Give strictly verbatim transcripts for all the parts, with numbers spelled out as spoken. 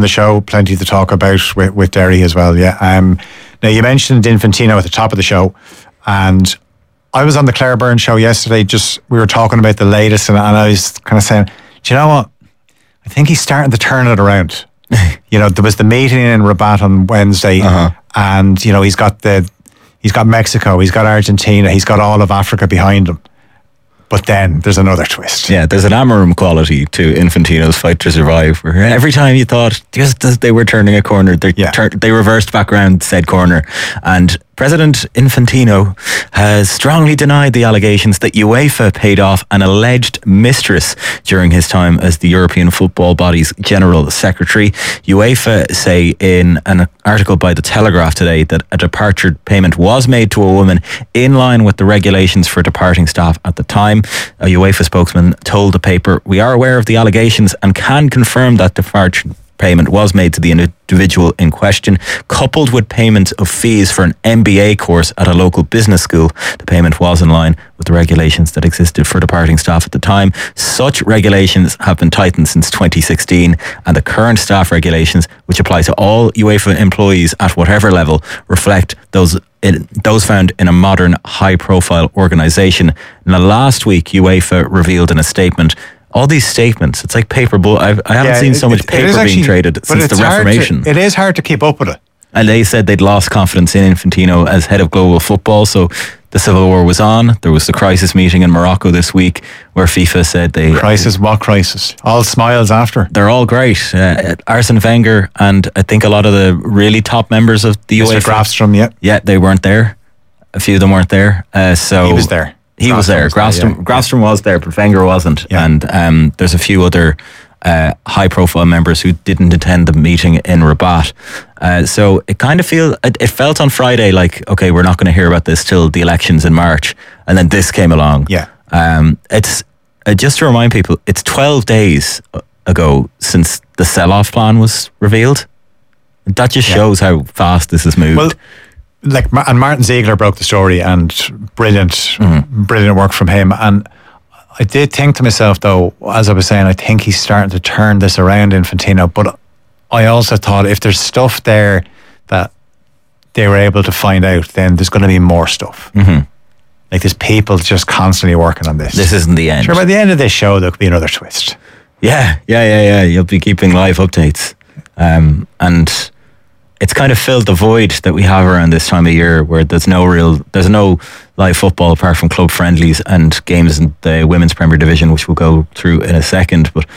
the show, plenty to talk about with, with Derry as well. Yeah. Um, now you mentioned Infantino at the top of the show, and I was on the Claire Byrne show yesterday. Just we were talking about the latest, and, and I was kind of saying, do you know what? I think he's starting to turn it around. You know, there was the meeting in Rabat on Wednesday, uh-huh. and you know he's got the he's got Mexico, he's got Argentina, he's got all of Africa behind him. But then there's another twist. Yeah, there's an Amorim quality to Infantino's Fight to Survive, where every time you thought just as they were turning a corner, they yeah. tur- they reversed back around said corner. And President Infantino has strongly denied the allegations that UEFA paid off an alleged mistress during his time as the European football body's general secretary. UEFA say in an article by The Telegraph today that a departure payment was made to a woman in line with the regulations for departing staff at the time. A UEFA spokesman told the paper, "We are aware of the allegations and can confirm that departure payment was made to the individual in question, coupled with payment of fees for an M B A course at a local business school. The payment was in line with the regulations that existed for departing staff at the time. Such regulations have been tightened since twenty sixteen, and the current staff regulations, which apply to all UEFA employees at whatever level, reflect those in, those found in a modern, high-profile organisation." Now, last week, UEFA revealed in a statement. All these statements, it's like paper bull. I've, I haven't yeah, seen so much it, paper it actually, being traded since the Reformation. To, it is hard to keep up with it. And they said they'd lost confidence in Infantino as head of global football. So the civil war was on. There was the crisis meeting in Morocco this week where FIFA said they... Crisis? What crisis? All smiles after. They're all great. Uh, Arsene Wenger and I think a lot of the really top members of the Mister UEFA... Grafstrom, yeah. Yeah, they weren't there. A few of them weren't there. Uh, so he was there. He Grafstrom was there. Grafstrom, was there, yeah. Grafstrom was there, but Wenger wasn't. Yeah. And um, there's a few other uh, high-profile members who didn't attend the meeting in Rabat. Uh, so it kind of feel it, it felt on Friday like, okay, we're not going to hear about this till the elections in March, and then this came along. Yeah. Um, it's uh, just to remind people, it's twelve days ago since the sell-off plan was revealed. That just yeah. shows how fast this has moved. Well, Like and Martin Ziegler broke the story, and brilliant, mm-hmm. brilliant work from him. And I did think to myself, though, as I was saying, I think he's starting to turn this around, Infantino. But I also thought if there's stuff there that they were able to find out, then there's going to be more stuff. Mm-hmm. Like there's people just constantly working on this. This isn't the end. Sure, by the end of this show, there could be another twist. Yeah, yeah, yeah, yeah. You'll be keeping live updates, um, and. It's kind of filled the void that we have around this time of year where there's no real, there's no live football apart from club friendlies and games in the Women's Premier Division, which we'll go through in a second. But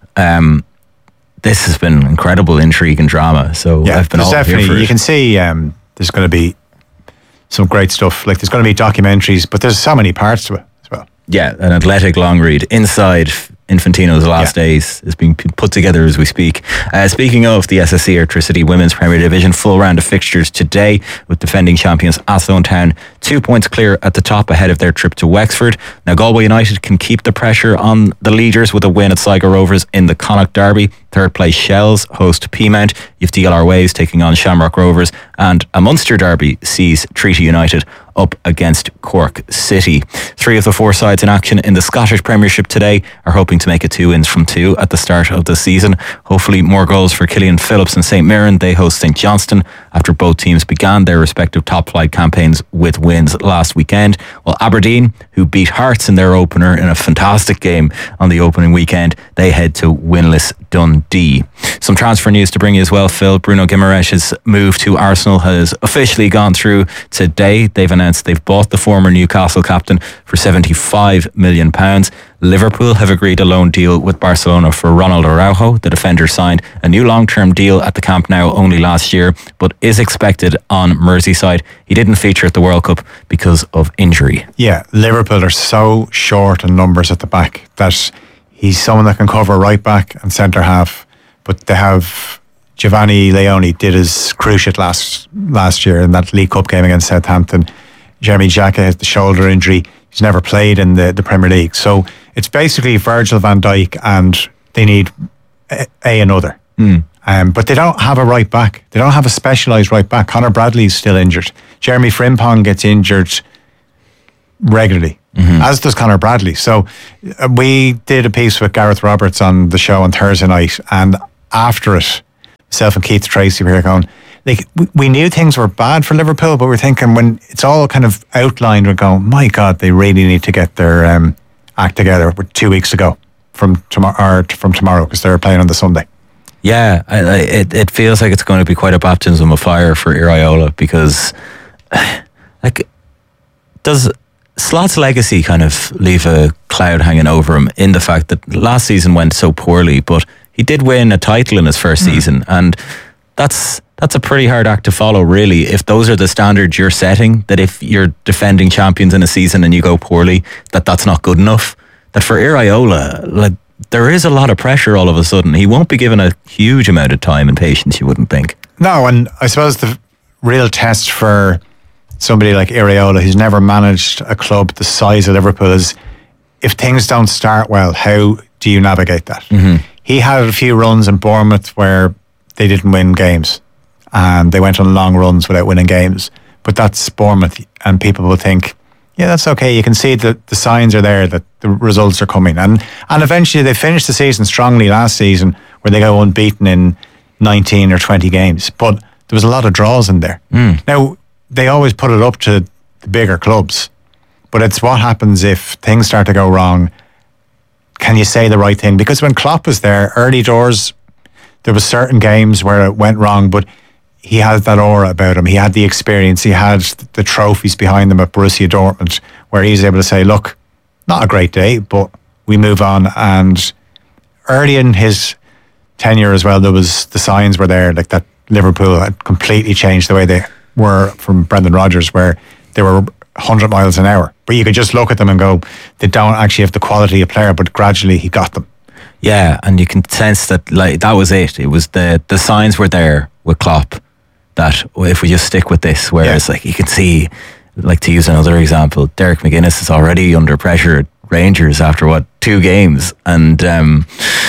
um, this has been incredible intrigue and drama. So yeah, I've been all definitely, here for it. You can see um, there's going to be some great stuff. Like there's going to be documentaries, but there's so many parts to it as well. Yeah, an athletic long read inside Infantino's last yeah. days is being put together as we speak. Uh, speaking of the S S C Electricity Women's Premier Division, full round of fixtures today with defending champions Athlone Town two points clear at the top ahead of their trip to Wexford. Now Galway United can keep the pressure on the leaders with a win at Sligo Rovers in the Connacht Derby. Third place Shells host Peamount. You've D L R Waves taking on Shamrock Rovers, and a Munster Derby sees Treaty United up against Cork City. Three of the four sides in action in the Scottish Premiership today are hoping to make it two wins from two at the start of the season. Hopefully more goals for Killian Phillips and Saint Mirren. They host Saint Johnston after both teams began their respective top flight campaigns with wins last weekend. Well, Aberdeen, who beat Hearts in their opener in a fantastic game on the opening weekend, they head to winless Dundee. Some transfer news to bring you as well, Phil. Bruno Guimarães' move to Arsenal has officially gone through today. They've announced they've bought the former Newcastle captain for seventy-five million pounds. Liverpool have agreed a loan deal with Barcelona for Ronald Araujo. The defender signed a new long-term deal at the Camp Nou only last year, but is expected on Merseyside. He didn't feature at the World Cup because of injury. Yeah, Liverpool are so short in numbers at the back that he's someone that can cover right back and centre half, but they have Giovanni Leone did his cruciate last last year in that League Cup game against Southampton. Jeremy Xhaka has the shoulder injury. He's never played in the, the Premier League. So it's basically Virgil van Dijk, and they need a, a another. Mm. Um, but they don't have a right back. They don't have a specialised right back. Conor Bradley's still injured. Jeremy Frimpong gets injured regularly, mm-hmm. as does Conor Bradley. So uh, we did a piece with Gareth Roberts on the show on Thursday night, and after it, Myself and Keith Tracy were here going, like, we, we knew things were bad for Liverpool, but we're thinking when it's all kind of outlined, we're going, my God, they really need to get their um, act together. We're two weeks ago from tomorrow, or from tomorrow, because they're playing on the Sunday. Yeah, I, I, it it feels like it's going to be quite a baptism of fire for Iraola, because, like, does Slot's legacy kind of leave a cloud hanging over him in the fact that last season went so poorly, but he did win a title in his first mm. season, and that's that's a pretty hard act to follow, really, if those are the standards you're setting, that if you're defending champions in a season and you go poorly, that that's not good enough. That for Iraola, like, there is a lot of pressure all of a sudden. He won't be given a huge amount of time and patience, you wouldn't think. No, and I suppose the real test for somebody like Iraola, who's never managed a club the size of Liverpool, is if things don't start well, how do you navigate that? Mm-hmm. He had a few runs in Bournemouth where they didn't win games, and they went on long runs without winning games. But that's Bournemouth, and people will think, yeah, that's okay. You can see that the signs are there, that the results are coming. And and eventually they finished the season strongly last season, where they go unbeaten in nineteen or twenty games. But there was a lot of draws in there. Mm. Now, they always put it up to the bigger clubs, but it's what happens if things start to go wrong. Can you say the right thing? Because when Klopp was there, early doors, there was certain games where it went wrong, but he had that aura about him. He had the experience. He had the trophies behind him at Borussia Dortmund, where he's able to say, look, not a great day, but we move on. And early in his tenure as well, there was the signs were there, like that Liverpool had completely changed the way they were from Brendan Rodgers, where they were one hundred miles an hour. But you could just look at them and go, they don't actually have the quality of player, but gradually he got them. Yeah, and you can sense that, like, that was it. It was the the signs were there with Klopp, that if we just stick with this, whereas yeah. like you can see, like, to use another example, Derek McGuinness is already under pressure at Rangers after what, two games, and um,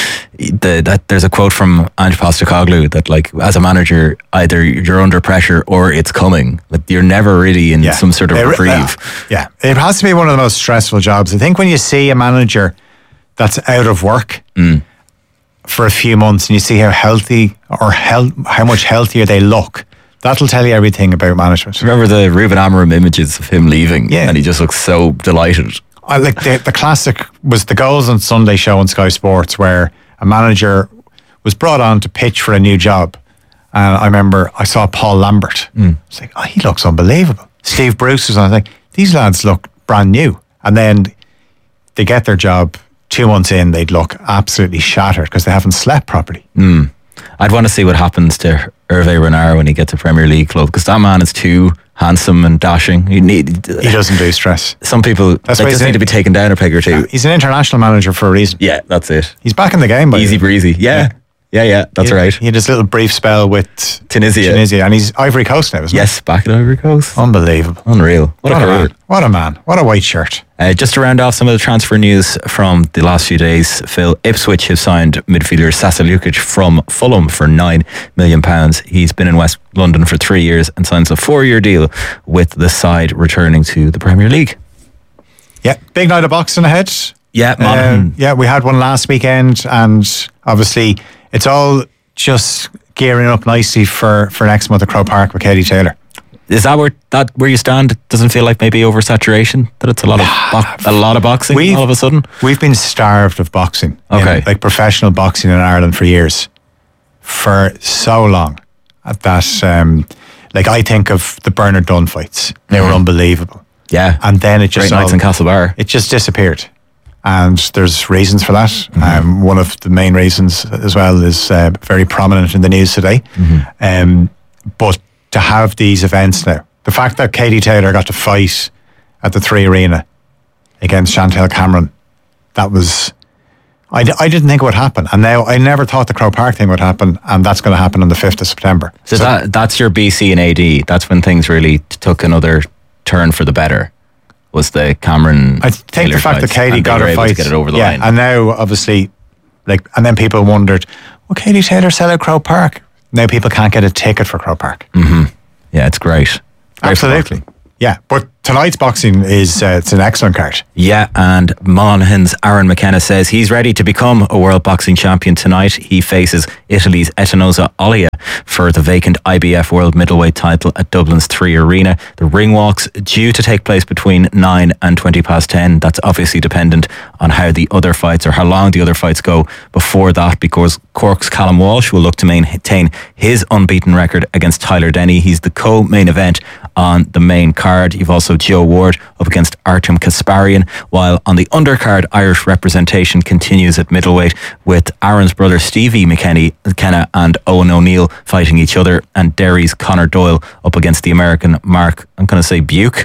the, that there's a quote from Ange Postecoglou that, like, as a manager, either you're under pressure or it's coming. Like, you're never really in yeah. some sort of it, reprieve. Uh, yeah, it has to be one of the most stressful jobs. I think when you see a manager that's out of work mm. for a few months and you see how healthy or hel- how much healthier they look, that'll tell you everything about management. Remember the Ruben Amorim images of him leaving? Yeah. And he just looks so delighted. I like the, the classic was the Goals on Sunday show on Sky Sports, where a manager was brought on to pitch for a new job. And I remember I saw Paul Lambert. Mm. I was like, oh, he looks unbelievable. Steve Bruce was on. I was like, these lads look brand new. And then they get their job. Two months in, they'd look absolutely shattered because they haven't slept properly. Mm. I'd want to see what happens to Hervé Renard when he gets a Premier League club, because that man is too handsome and dashing. He, need, he doesn't do stress. Some people, that's they just need to be taken down a peg or two. Yeah, he's an international manager for a reason. Yeah, that's it. He's back in the game. By Easy breezy. Yeah. yeah. Yeah, yeah, that's he, right. He had his little brief spell with Tunisia. Tunisia, and he's Ivory Coast now, isn't yes, he? Yes, back in Ivory Coast. Unbelievable. Unreal. What, what a career. man. What a man. What a white shirt. Uh, just to round off some of the transfer news from the last few days, Phil, Ipswich have signed midfielder Sasa Lukic from Fulham for nine million pounds. He's been in West London for three years and signs a four-year deal with the side returning to the Premier League. Yeah, big night of boxing ahead. Yeah, uh, yeah, we had one last weekend, and obviously it's all just gearing up nicely for, for next month at Croke Park with Katie Taylor. Is that where that where you stand? It doesn't feel like maybe oversaturation, that it's a lot of bo- a lot of boxing we've, all of a sudden? We've been starved of boxing. Okay. In, like professional boxing in Ireland for years. For so long. That um, like I think of the Bernard Dunn fights. They mm-hmm. were unbelievable. Yeah. And then it just Great nights all, in Castlebar. It just disappeared. And there's reasons for that. Mm-hmm. Um, one of the main reasons as well is uh, very prominent in the news today. Mm-hmm. Um, but to have these events now, the fact that Katie Taylor got to fight at the Three Arena against Chantel Cameron, that was, I, I didn't think it would happen. And now I never thought the Croke Park thing would happen, and that's going to happen on the fifth of September. So, so that that's your B C and A D. That's when things really took another turn for the better. Was the Cameron? I think Taylor the fact fights, that Katie got her fight, to get it over the yeah, line. And now obviously, like, and then people wondered, well, Katie Taylor sell out Croke Park. Now people can't get a ticket for Croke Park. Mm-hmm. Yeah, it's great. great Absolutely. Yeah, but tonight's boxing is uh, it's an excellent card. Yeah, and Monaghan's Aaron McKenna says he's ready to become a world boxing champion tonight. He faces Italy's Etinosa Olia for the vacant I B F World Middleweight title at Dublin's Three Arena. The ring walk's due to take place between nine and twenty past ten. That's obviously dependent on how the other fights or how long the other fights go before that, because Cork's Callum Walsh will look to maintain his unbeaten record against Tyler Denny. He's the co-main event on the main card. You've also Joe Ward up against Artem Kasparian, while on the undercard, Irish representation continues at middleweight with Aaron's brother Stevie McKenna, McKenna and Owen O'Neill fighting each other, and Derry's Conor Doyle up against the American Mark, I'm going to say Buke.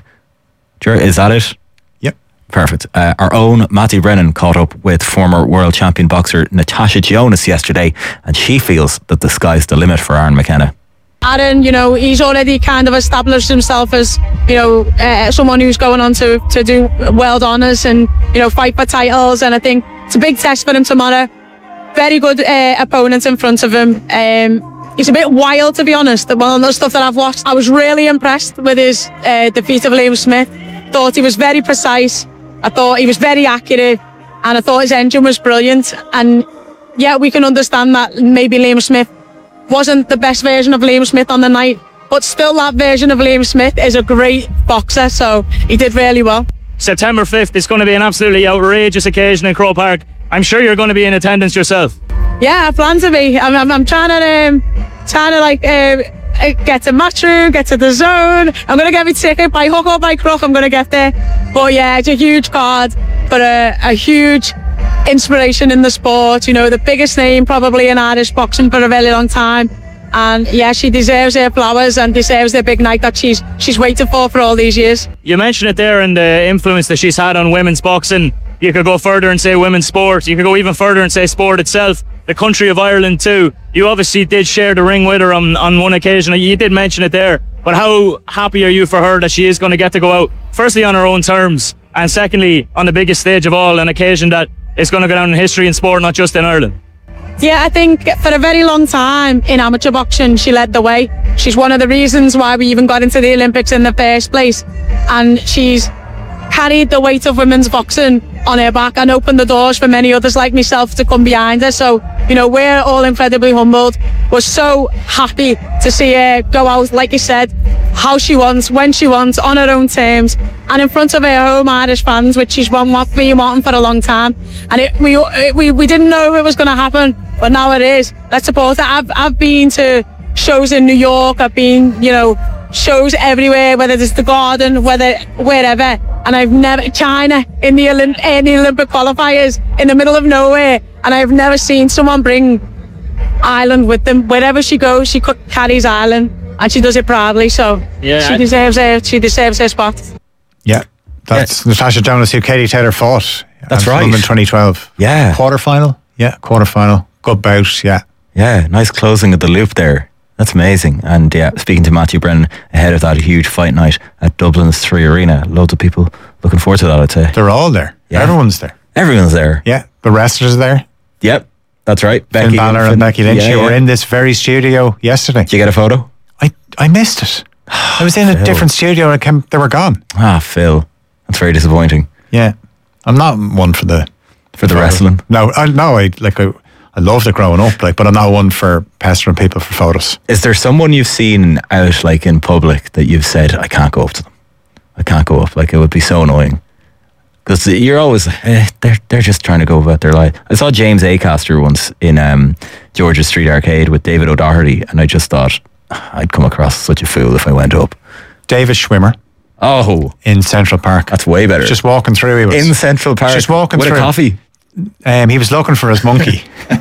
Is that it? Yep. Perfect. Uh, our own Matty Brennan caught up with former world champion boxer Natasha Jonas yesterday, and she feels that the sky's the limit for Aaron McKenna. Aaron, you know, he's already kind of established himself as, you know, uh, someone who's going on to, to do world honours and, you know, fight for titles. And I think it's a big test for him tomorrow. Very good uh, opponent in front of him. Um, he's a bit wild, to be honest. Well, the stuff that I've watched, I was really impressed with his uh, defeat of Liam Smith. Thought he was very precise. I thought he was very accurate. And I thought his engine was brilliant. And yeah, we can understand that maybe Liam Smith wasn't the best version of Liam Smith on the night, but still that version of Liam Smith is a great boxer, so he did really well. September fifth is going to be an absolutely outrageous occasion in Croke Park. I'm sure you're going to be in attendance yourself. Yeah, I plan to be. I'm, I'm, I'm trying to um, trying to like uh, get to Matchroom, get to the zone. I'm going to get my ticket by hook or by crook. I'm going to get there. But yeah, it's a huge card for a, a huge inspiration in the sport, you know, the biggest name probably in Irish boxing for a very long time, and yeah, she deserves her flowers and deserves the big night that she's she's waited for for all these years. You mentioned it there, and the influence that she's had on women's boxing. You could go further and say women's sport. You could go even further and say sport itself, the country of Ireland too. You obviously did share the ring with her on, on one occasion. You did mention it there, but how happy are you for her that she is going to get to go out, firstly on her own terms, and secondly on the biggest stage of all, an occasion that it's going to go down in history in sport, not just in Ireland? Yeah, I think for a very long time in amateur boxing, she led the way. She's one of the reasons why we even got into the Olympics in the first place. And she's carried the weight of women's boxing on her back and opened the doors for many others like myself to come behind her. So, you know, we're all incredibly humbled. We're so happy to see her go out, like you said, how she wants, when she wants, on her own terms, and in front of her home Irish fans, which she's been wanting for a long time. And it, we, it, we we didn't know it was going to happen, but now it is. Let's support it. I've, I've been to shows in New York. I've been, you know, shows everywhere, whether it's the Garden, whether wherever, and I've never China in the Olymp- in the Olympic qualifiers in the middle of nowhere, and I've never seen someone bring Ireland with them. Wherever she goes, she carries Ireland, and she does it proudly. So yeah, she deserves her. She deserves her spot. Yeah, that's yeah. Natasha Jonas, who Katie Taylor fought. That's right. In twenty twelve. Yeah, quarter final. Yeah, quarter final. Good bout. Yeah, yeah. Nice closing of the loop there. That's amazing. And yeah, speaking to Matthew Brennan ahead of that huge fight night at Dublin's Three Arena, loads of people looking forward to that, I'd say. They're all there. Yeah. Everyone's there. Everyone's there. Yeah, the wrestlers are there. Yep, that's right. Becky Finn Balor and, and Becky Lynch, yeah, you yeah. were in this very studio yesterday. Did you get a photo? I, I missed it. I was in a Phil. different studio and I came, they were gone. Ah, Phil. That's very disappointing. Yeah. I'm not one for the... For the wrestling? No, I, no, I like... I, I loved it growing up, like, but I'm not one for pestering people for photos. Is there someone you've seen out, like, in public that you've said, I can't go up to them? I can't go up. Like, it would be so annoying. Because you're always, eh, they're they're just trying to go about their life. I saw James Acaster once in um, George's Street Arcade with David O'Doherty, and I just thought I'd come across such a fool if I went up. David Schwimmer. Oh. In Central Park. That's way better. Just walking through. He was. In Central Park. Just walking with through. With a coffee. Um, he was looking for his monkey.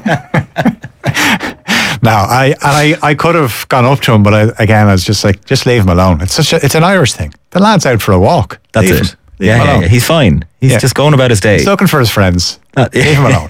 No, I and I, I could have gone up to him, but I, again, I was just like, just leave him alone. It's such a, it's an Irish thing. The lad's out for a walk. That's leave it. Him, yeah, yeah, yeah, he's fine. He's yeah. just going about his day. He's looking for his friends. Uh, yeah. Leave him alone.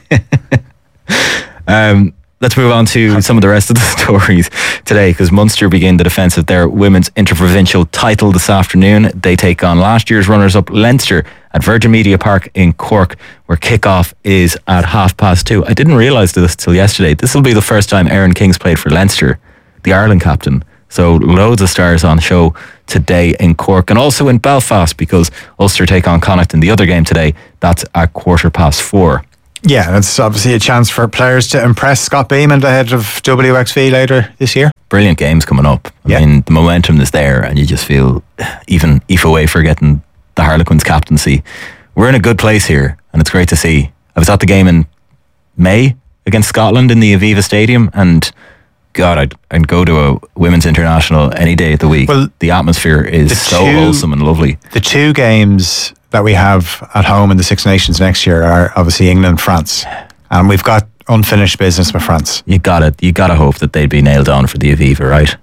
um, let's move on to some of the rest of the stories today, because Munster begin the defence of their women's interprovincial title this afternoon. They take on last year's runners-up Leinster at Virgin Media Park in Cork, where kick-off is at half past two. I didn't realise this till yesterday. This will be the first time Erin King's played for Leinster, the Ireland captain, So loads of stars on show today in Cork and also in Belfast, because Ulster take on Connacht in the other game today. That's at quarter past four. Yeah, that's obviously a chance for players to impress Scott Beamond ahead of W X V later this year. Brilliant games coming up. I Yeah. mean, the momentum is there, and you just feel, even Aoife Wafer getting the Harlequins captaincy, we're in a good place here, and it's great to see. I was at the game in May against Scotland in the Aviva Stadium, and God, I'd, I'd go to a women's international any day of the week. Well, the atmosphere is the so two- wholesome and lovely. The two games that we have at home in the Six Nations next year are obviously England and France. And we've got unfinished business with France. You gotta, you gotta hope that they'd be nailed on for the Aviva, right?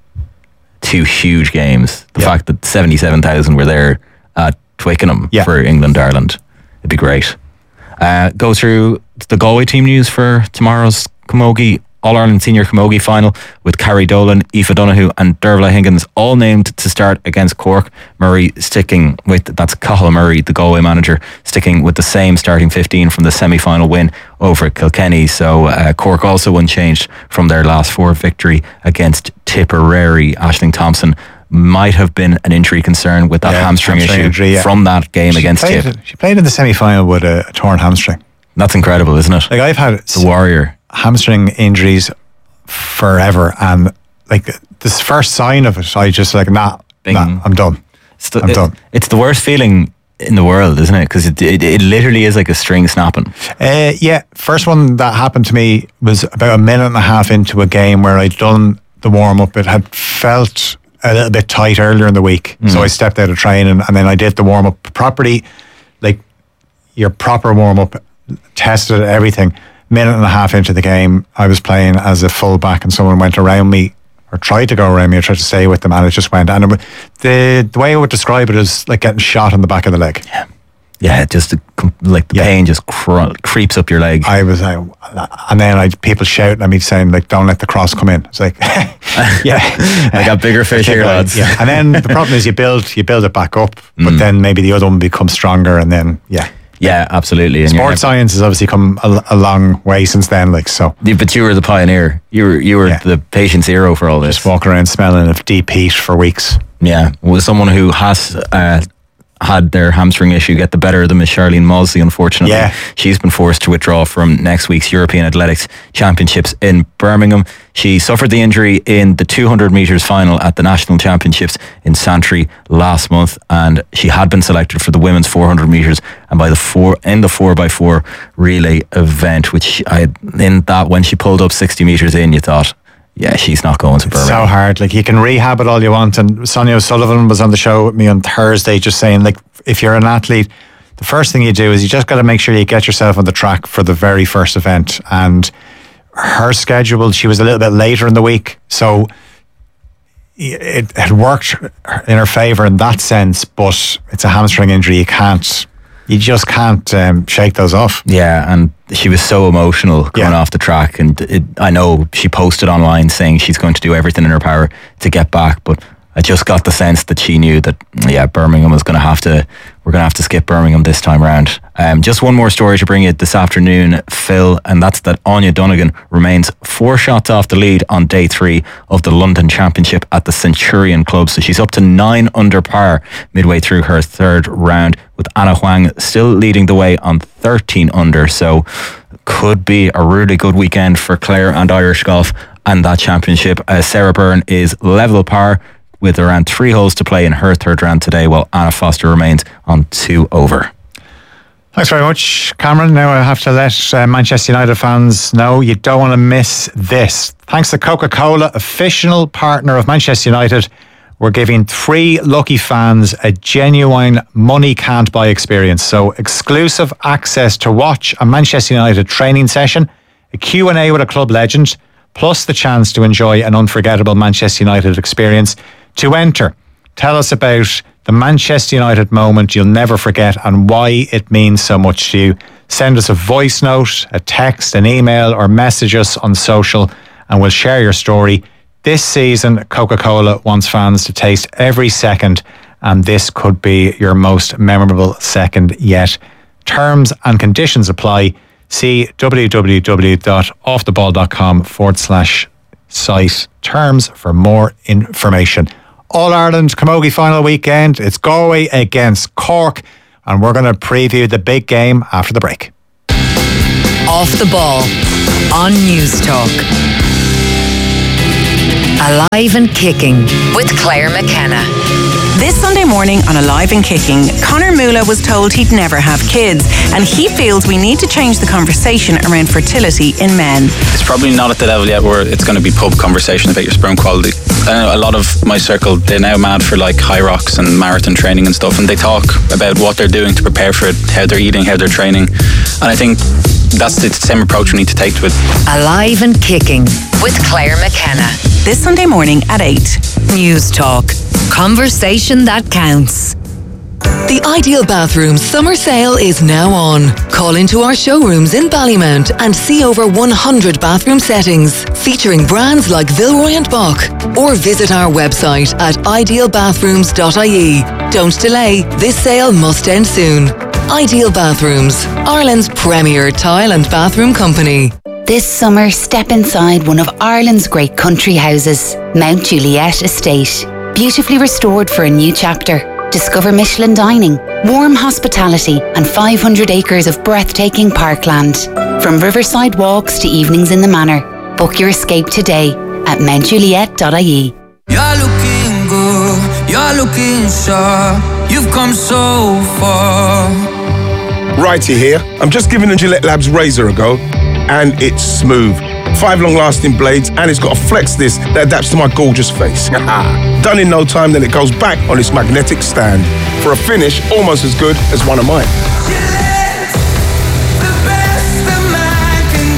Two huge games. The Yeah. fact that seventy-seven thousand were there at Twickenham Yeah. for England, Ireland, it'd be great. Uh, go through the Galway team news for tomorrow's Camogie All-Ireland Senior Camogie final, with Carrie Dolan, Aoife Donoghue and Dervla Higgins all named to start against Cork. Murray sticking with, that's Cathal Murray, the Galway manager, sticking with the same starting fifteen from the semi-final win over Kilkenny. So uh, Cork also unchanged from their last four victory against Tipperary. Aisling Thompson might have been an injury concern with that Yeah, hamstring, hamstring issue injury, yeah. from that game She against played, Tip. she played in the semi-final with a, a torn hamstring. That's incredible, isn't it? Like, I've had The Warrior. hamstring injuries forever, and like this first sign of it, I just like, nah, Bing. nah I'm done. It's the, I'm it- done. it's the worst feeling in the world, isn't it? Because it, it it literally is like a string snapping. Uh, yeah, first one that happened to me was about a minute and a half into a game where I'd done the warm up. It had felt a little bit tight earlier in the week, so I stepped out of training and then I did the warm up properly, like your proper warm up, tested everything. Minute and a half into the game, I was playing as a full back, and someone went around me or tried to go around me or tried to stay with them, and it just went. And it, wa- the the way I would describe it is like getting shot in the back of the leg. Yeah, it just like the Yeah. pain just cr- creeps up your leg. I was, uh, and then I people shouting at me saying like, "Don't let the cross come in." It's like, yeah, I got bigger fish here, lads. Yeah, and then the problem is you build you build it back up, but then maybe the other one becomes stronger, and then yeah. Yeah, absolutely. And you're Sports science has obviously come a, a long way since then. Like so, never- but you were the pioneer. You were you were Yeah. the patient zero for all this. just walking around smelling of deep heat for weeks. Yeah, was someone who has uh, had their hamstring issue get the better of them is Charlene Mosley, unfortunately. Yeah. She's been forced to withdraw from next week's European Athletics Championships in Birmingham. She suffered the injury in the two hundred metres final at the National Championships in Santry last month, and she had been selected for the women's four hundred metres and by the four in the four by four relay event, which I in that when she pulled up sixty metres in, you thought, yeah, she's not going to It's Birmingham. so hard. Like, you can rehab it all you want. And Sonia O'Sullivan was on the show with me on Thursday, just saying, like, if you're an athlete, the first thing you do is you just got to make sure you get yourself on the track for the very first event. And her schedule, she was a little bit later in the week, so it had worked in her favour in that sense. But it's a hamstring injury. You can't, you just can't um, shake those off. Yeah, and she was so emotional going Yeah. off the track, and it, I know she posted online saying she's going to do everything in her power to get back, but I just got the sense that she knew that, yeah, Birmingham was going to have to, we're going to have to skip Birmingham this time round. Um, just one more story to bring you this afternoon, Phil, and that's that Anya Donegan remains four shots off the lead on day three of the London Championship at the Centurion Club. So she's up to nine under par midway through her third round, with Anna Huang still leading the way on thirteen under. So could be a really good weekend for Clare and Irish golf and that championship. Uh, Sarah Byrne is level par with around three holes to play in her third round today, while Anna Foster remains on two over. Thanks very much, Cameron. Now I have to let uh, Manchester United fans know you don't want to miss this. Thanks to Coca-Cola, official partner of Manchester United, we're giving three lucky fans a genuine money can't buy experience. So exclusive access to watch a Manchester United training session, a Q and A with a club legend, plus the chance to enjoy an unforgettable Manchester United experience. To enter, tell us about the Manchester United moment you'll never forget and why it means so much to you. Send us a voice note, a text, an email, or message us on social, and we'll share your story. This season, Coca-Cola wants fans to taste every second, and this could be your most memorable second yet. Terms and conditions apply. See www.offtheball.com forward slash site. Terms for more information. All-Ireland Camogie final weekend. It's Galway against Cork, and we're going to preview the big game after the break. Off the Ball on News Talk. Alive and Kicking with Claire McKenna. This Sunday morning on Alive and Kicking, Conor Moolah was told he'd never have kids, and he feels we need to change the conversation around fertility in men. It's probably not at the level yet where it's going to be pub conversation about your sperm quality. I know a lot of my circle, they're now mad for like high rocks and marathon training and stuff, and they talk about what they're doing to prepare for it, how they're eating, how they're training, and I think that's the same approach we need to take to it. Alive and Kicking with Claire McKenna. This Sunday morning at eight. News Talk. Conversation that counts. The Ideal Bathrooms summer sale is now on. Call into our showrooms in Ballymount and see over one hundred bathroom settings featuring brands like Villeroy and Boch, or visit our website at ideal bathrooms dot I E. Don't delay, this sale must end soon. Ideal Bathrooms, Ireland's premier tile and bathroom company. This summer, step inside one of Ireland's great country houses, Mount Juliet Estate. Beautifully restored for a new chapter. Discover Michelin dining, warm hospitality, and five hundred acres of breathtaking parkland. From riverside walks to evenings in the manor. Book your escape today at mount juliet dot I E. You're looking good, you're looking sharp. You've come so far. Righty here. I'm just giving the Gillette Labs razor a go, and it's smooth. Five long-lasting blades, and it's got a flex disc that adapts to my gorgeous face. Done in no time, then it goes back on its magnetic stand for a finish almost as good as one of mine. Gillette's the best a man can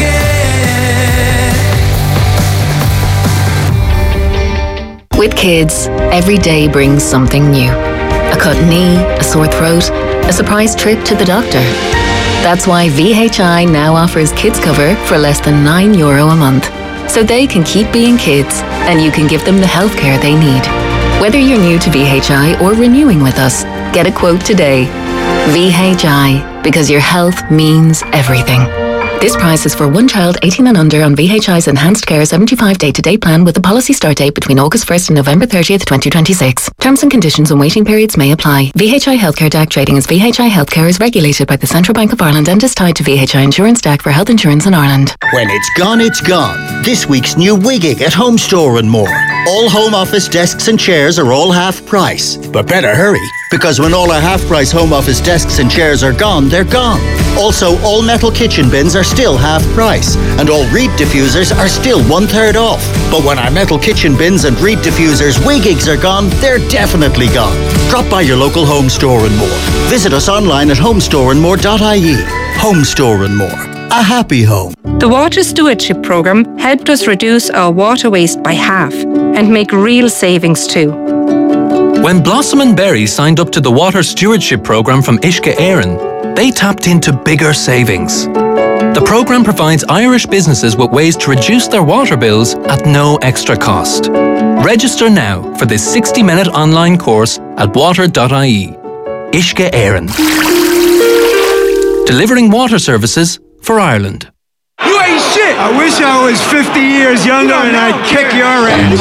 get. With kids, every day brings something new. A cut knee, a sore throat, a surprise trip to the doctor. That's why V H I now offers kids cover for less than nine euro a month. So they can keep being kids, and you can give them the healthcare they need. Whether you're new to V H I or renewing with us, get a quote today. V H I, because your health means everything. This price is for one child eighteen and under on V H I's Enhanced Care seventy-five day-to-day plan with a policy start date between August first and November thirtieth, twenty twenty-six. Terms and conditions and waiting periods may apply. V H I Healthcare D A C trading as V H I Healthcare is regulated by the Central Bank of Ireland and is tied to V H I Insurance D A C for health insurance in Ireland. When it's gone, it's gone. This week's new Wiggig at Home Store and More. All home office desks and chairs are all half price. But better hurry, because when all our half price home office desks and chairs are gone, they're gone. Also, all metal kitchen bins are still half price, and all reed diffusers are still one third off. But when our metal kitchen bins and reed diffusers Wiggigs are gone, they're definitely gone. Drop by your local Home Store and More. Visit us online at home store and more dot I E. Home Store and More. A happy home. The Water Stewardship Programme helped us reduce our water waste by half and make real savings too. When Blossom and Berry signed up to the Water Stewardship Programme from Uisce Éireann, they tapped into bigger savings. The programme provides Irish businesses with ways to reduce their water bills at no extra cost. Register now for this sixty minute online course at water dot I E. Uisce Éireann. Delivering water services for Ireland. You ain't shit! I wish I was fifty years younger and I'd kick your ass.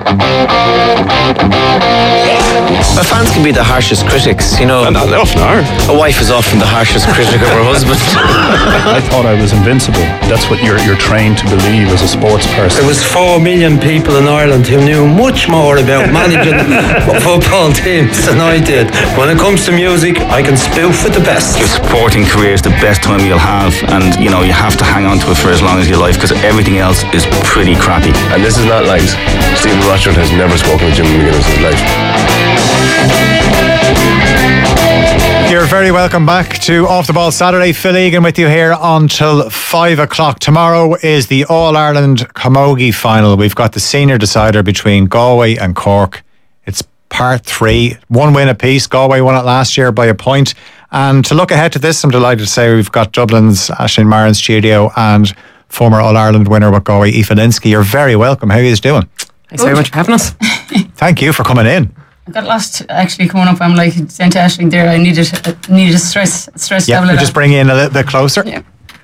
My fans can be the harshest critics, you know. And not often are. A wife is often the harshest critic of her husband. I thought I was invincible. That's what you're you're trained to believe as a sports person. There was four million people in Ireland who knew much more about managing football teams than I did. When it comes to music, I can spoof with the best. Your sporting career is the best time you'll have, and you know you have to hang on to it for as long as you life, because everything else is pretty crappy. And this is not lies. Stephen Rothschild has never spoken with Jimmy McGuinness in his life. You're very welcome back to Off the Ball Saturday. Phil Egan with you here until five o'clock. Tomorrow is the All-Ireland Camogie final. We've got the senior decider between Galway and Cork. It's part three, one win apiece. Galway won it last year by a point. And to look ahead to this, I'm delighted to say we've got Dublin's Aisling Maher in studio and former All-Ireland winner with Galway, Aoife Linsky. You're very welcome. How are you doing? Thanks very much for having us. Thank you for coming in. I got lost actually coming up. I'm like saying to Aisling there, I needed, uh, needed a stress, stress yeah, level. We'll just bring you in a little bit closer. Yeah.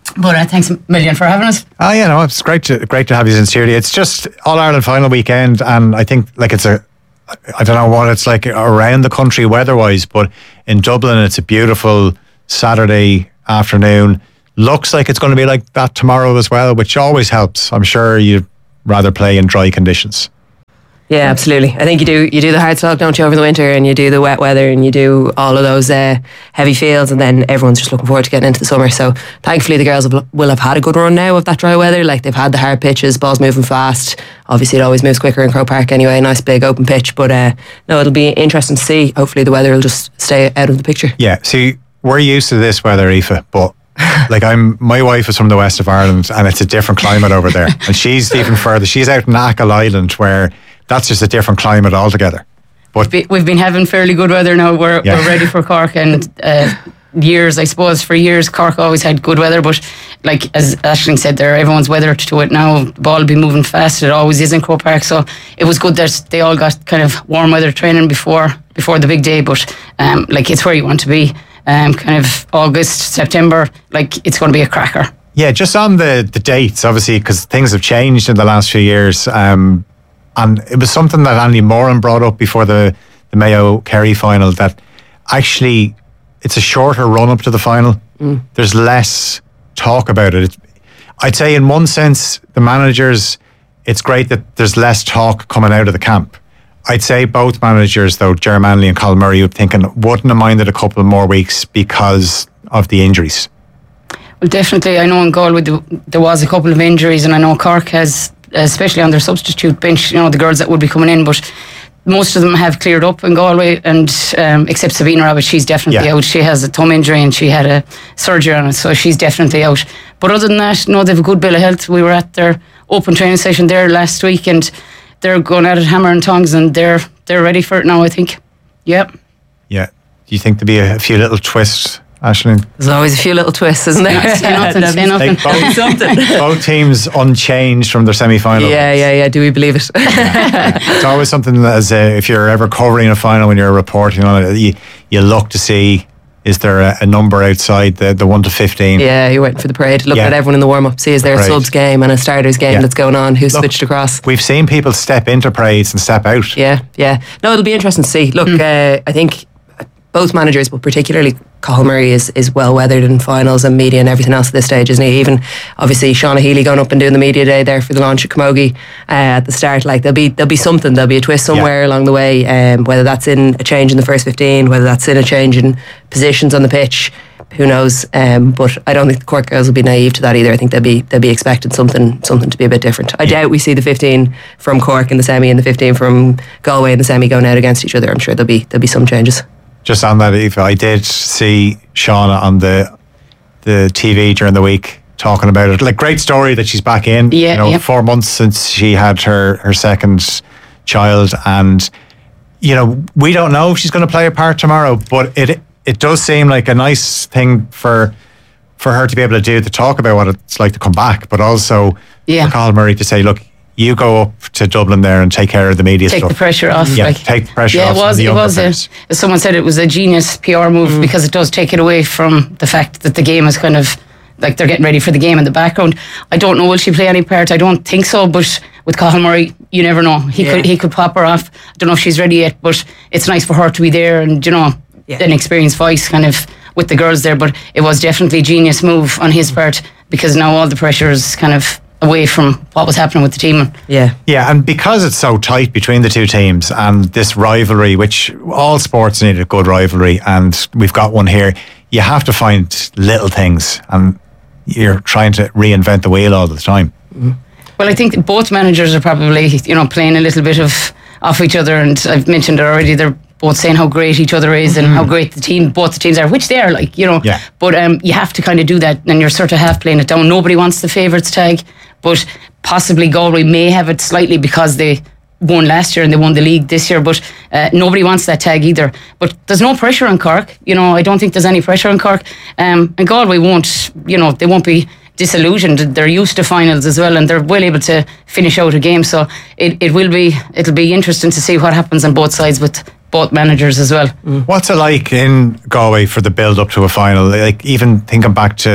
But uh, thanks a million for having us. Oh yeah, no, it's great to great to have you sincerely. It's just All Ireland final weekend, and I think like it's a, I don't know what it's like around the country weather-wise, but in Dublin it's a beautiful Saturday afternoon. Looks like it's going to be like that tomorrow as well, which always helps. I'm sure you'd rather play in dry conditions. Yeah, absolutely. I think you do you do the hard slog, don't you, over the winter, and you do the wet weather, and you do all of those uh, heavy fields, and then everyone's just looking forward to getting into the summer. So thankfully the girls have, will have had a good run now of that dry weather. Like, they've had the hard pitches, balls moving fast. Obviously it always moves quicker in Croke Park anyway, nice big open pitch. But uh, no, it'll be interesting to see. Hopefully the weather will just stay out of the picture. Yeah, see, we're used to this weather, Aoife, but like I'm, my wife is from the west of Ireland, and it's a different climate over there. And she's even further. She's out in Achill Island, where that's just a different climate altogether. But we've been having fairly good weather now. We're, yeah. we're ready for Cork, and uh, years, I suppose, for years Cork always had good weather. But like as Aisling said there, everyone's weathered to it now. The ball will be moving fast. It always is in Croke Park. So it was good that they all got kind of warm weather training before before the big day. But um, like it's where you want to be. Um, kind of August, September, like it's going to be a cracker. Yeah, just on the the dates, obviously, because things have changed in the last few years. Um, And it was something that Andy Moran brought up before the, the Mayo Kerry final, that actually it's a shorter run up to the final. Mm. There's less talk about it. It's, I'd say in one sense, the managers, it's great that there's less talk coming out of the camp. I'd say both managers, though, Ger Manley and Colin Murray, thinking, wouldn't have minded a couple of more weeks because of the injuries. Well, definitely. I know in Galway there was a couple of injuries, and I know Cork has, especially on their substitute bench, you know, the girls that would be coming in, but most of them have cleared up in Galway, and um, except Sabina Rabbit, she's definitely yeah. out. She has a thumb injury and she had a surgery on it, so she's definitely out. But other than that, no, they have a good bill of health. We were at their open training session there last week, and they're going at it hammer and tongs, and they're they're ready for it now, I think. Yep. Yeah. Do you think there'll be a, a few little twists, Aisling? There's always a few little twists, isn't there? Say nothing, say nothing. Both, something. both teams unchanged from their semi-final. Yeah, yeah, yeah. Do we believe it? Yeah. It's always something that, as uh, if you're ever covering a final, when you're reporting on it, you, you look to see, is there a, a number outside the, the one to fifteen? Yeah, you're waiting for the parade. Looking yeah. at everyone in the warm-up. See, is there a subs game and a starters game yeah. that's going on? Who's look, switched across? We've seen people step into parades and step out. Yeah, yeah. No, it'll be interesting to see. Look, mm. uh, I think both managers, but particularly Colin Murray, is, is well weathered in finals and media and everything else at this stage, isn't he? Even obviously Shauna Healy going up and doing the media day there for the launch of Camogie uh, at the start. Like there'll be there'll be something, there'll be a twist somewhere yeah. along the way. Um, whether that's in a change in the first fifteen, whether that's in a change in positions on the pitch, who knows? Um, but I don't think the Cork girls will be naive to that either. I think they'll be they'll be expecting something something to be a bit different. I yeah. doubt we see the fifteen from Cork in the semi and the fifteen from Galway in the semi going out against each other. I'm sure there'll be there'll be some changes. Just on that, Aoife, I did see Shauna on the the T V during the week talking about it. Like, great story that she's back in. Yeah, you know, yeah. four months since she had her, her second child, and you know, we don't know if she's going to play a part tomorrow, but it it does seem like a nice thing for for her to be able to do, to talk about what it's like to come back, but also yeah. for Colin Murray to say, look, you go up to Dublin there and take care of the media take stuff. Take the pressure off. Yeah, like, take the pressure yeah, off. Yeah, it was. The it was. A, as someone said, it was a genius P R move mm. because it does take it away from the fact that the game is kind of like they're getting ready for the game in the background. I don't know, will she play any part? I don't think so. But with Colin Murray, you never know. He yeah. could he could pop her off. I don't know if she's ready yet, but it's nice for her to be there and, you know, yeah. an experienced voice kind of with the girls there. But it was definitely a genius move on his part, because now all the pressure is kind of away from what was happening with the team. Yeah. Yeah, and because it's so tight between the two teams and this rivalry, which all sports need a good rivalry, and we've got one here, you have to find little things, and you're trying to reinvent the wheel all the time. Mm-hmm. Well, I think both managers are probably, you know, playing a little bit of off each other, and I've mentioned it already, they're both saying how great each other is and mm-hmm. how great the team, both the teams are, which they are, like, you know. Yeah. But um, you have to kind of do that, and you're sort of half playing it down. Nobody wants the favourites tag, but possibly Galway may have it slightly because they won last year and they won the league this year, but uh, nobody wants that tag either. But there's no pressure on Cork. You know, I don't think there's any pressure on Cork. Um, and Galway won't, you know, they won't be disillusioned. They're used to finals as well, and they're well able to finish out a game. So it, it will be, it'll be interesting to see what happens on both sides with both managers as well. Mm. What's it like in Galway for the build up to a final? Like, even thinking back to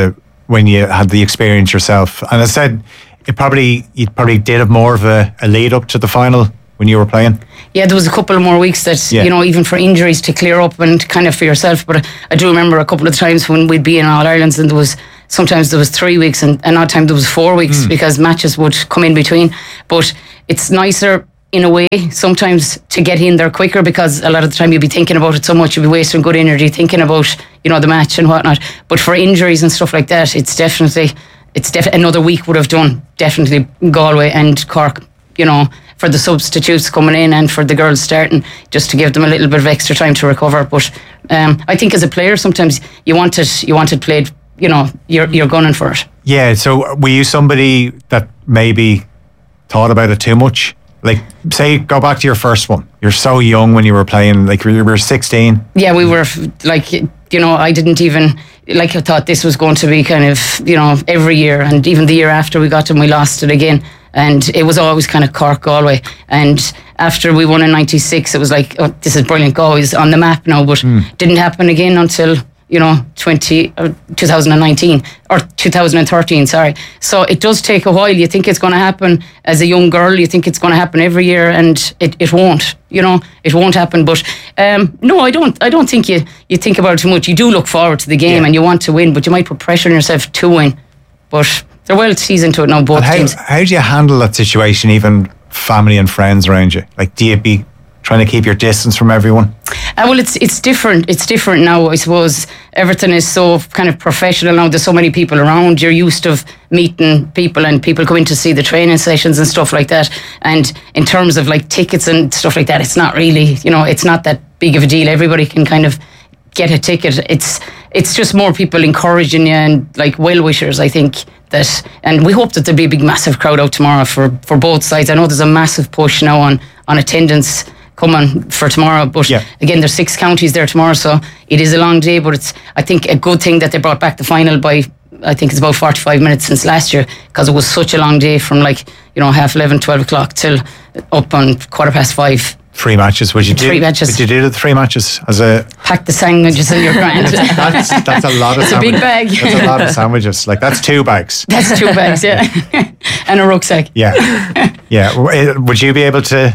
when you had the experience yourself. And I said, it probably you probably did have more of a, a lead up to the final when you were playing. Yeah, there was a couple of more weeks that, Yeah. you know, even for injuries to clear up and kind of for yourself. But I do remember a couple of times when we'd be in All Irelands and there was, sometimes there was three weeks and another time there was four weeks Mm. because matches would come in between. But it's nicer in a way sometimes to get in there quicker because a lot of the time you'd be thinking about it so much, you'd be wasting good energy thinking about, you know, the match and whatnot. But for injuries and stuff like that, it's definitely, it's def- another week would have done, definitely Galway and Cork, you know, for the substitutes coming in and for the girls starting, just to give them a little bit of extra time to recover. But um, I think as a player, sometimes you want it, you want it played, you know, you're you're gunning for it. Yeah, so were you somebody that maybe thought about it too much? Like, say, go back to your first one. You're so young when you were playing, like you were sixteen. Yeah, we were like, you know, I didn't even, like I thought this was going to be kind of, you know, every year. And even the year after we got them, we lost it again. And it was always kind of Cork, Galway. And after we won in ninety-six, it was like, oh, this is brilliant, Galway's on the map now. But Mm. didn't happen again until, you know, twenty or two thousand nineteen or two thousand thirteen, sorry. So it does take a while. You think it's going to happen as a young girl, you think it's going to happen every year, and it, it won't, you know, it won't happen. But um, no, I don't I don't think you, you think about it too much. You do look forward to the game and you want to win, but you might put pressure on yourself to win. But they're well seasoned to it now, both And how, teams. how do you handle that situation, even family and friends around you? Like, do you be trying to keep your distance from everyone? Uh, well, it's it's different. It's different now. I suppose everything is so kind of professional now. There's so many people around. You're used to meeting people, and people come in to see the training sessions and stuff like that. And in terms of like tickets and stuff like that, it's not really, you know, it's not that big of a deal. Everybody can kind of get a ticket. It's it's just more people encouraging you and like well wishers, I think. That, and we hope that there'll be a big massive crowd out tomorrow for, for both sides. I know there's a massive push now on, on attendance coming for tomorrow, but again, there's six counties there tomorrow, so it is a long day, but it's, I think, a good thing that they brought back the final by, I think it's about forty-five minutes since last year, because it was such a long day from like, you know, half eleven, twelve o'clock till up on quarter past five. Three matches. Would you do? Three matches. Would you do the three matches as a? Pack the sandwiches in your grand. that's, that's a lot of. It's a big sandwiches. bag. That's a lot of sandwiches. Like, that's two bags. That's two bags, yeah, and a rucksack. Yeah, yeah. W- Would you be able to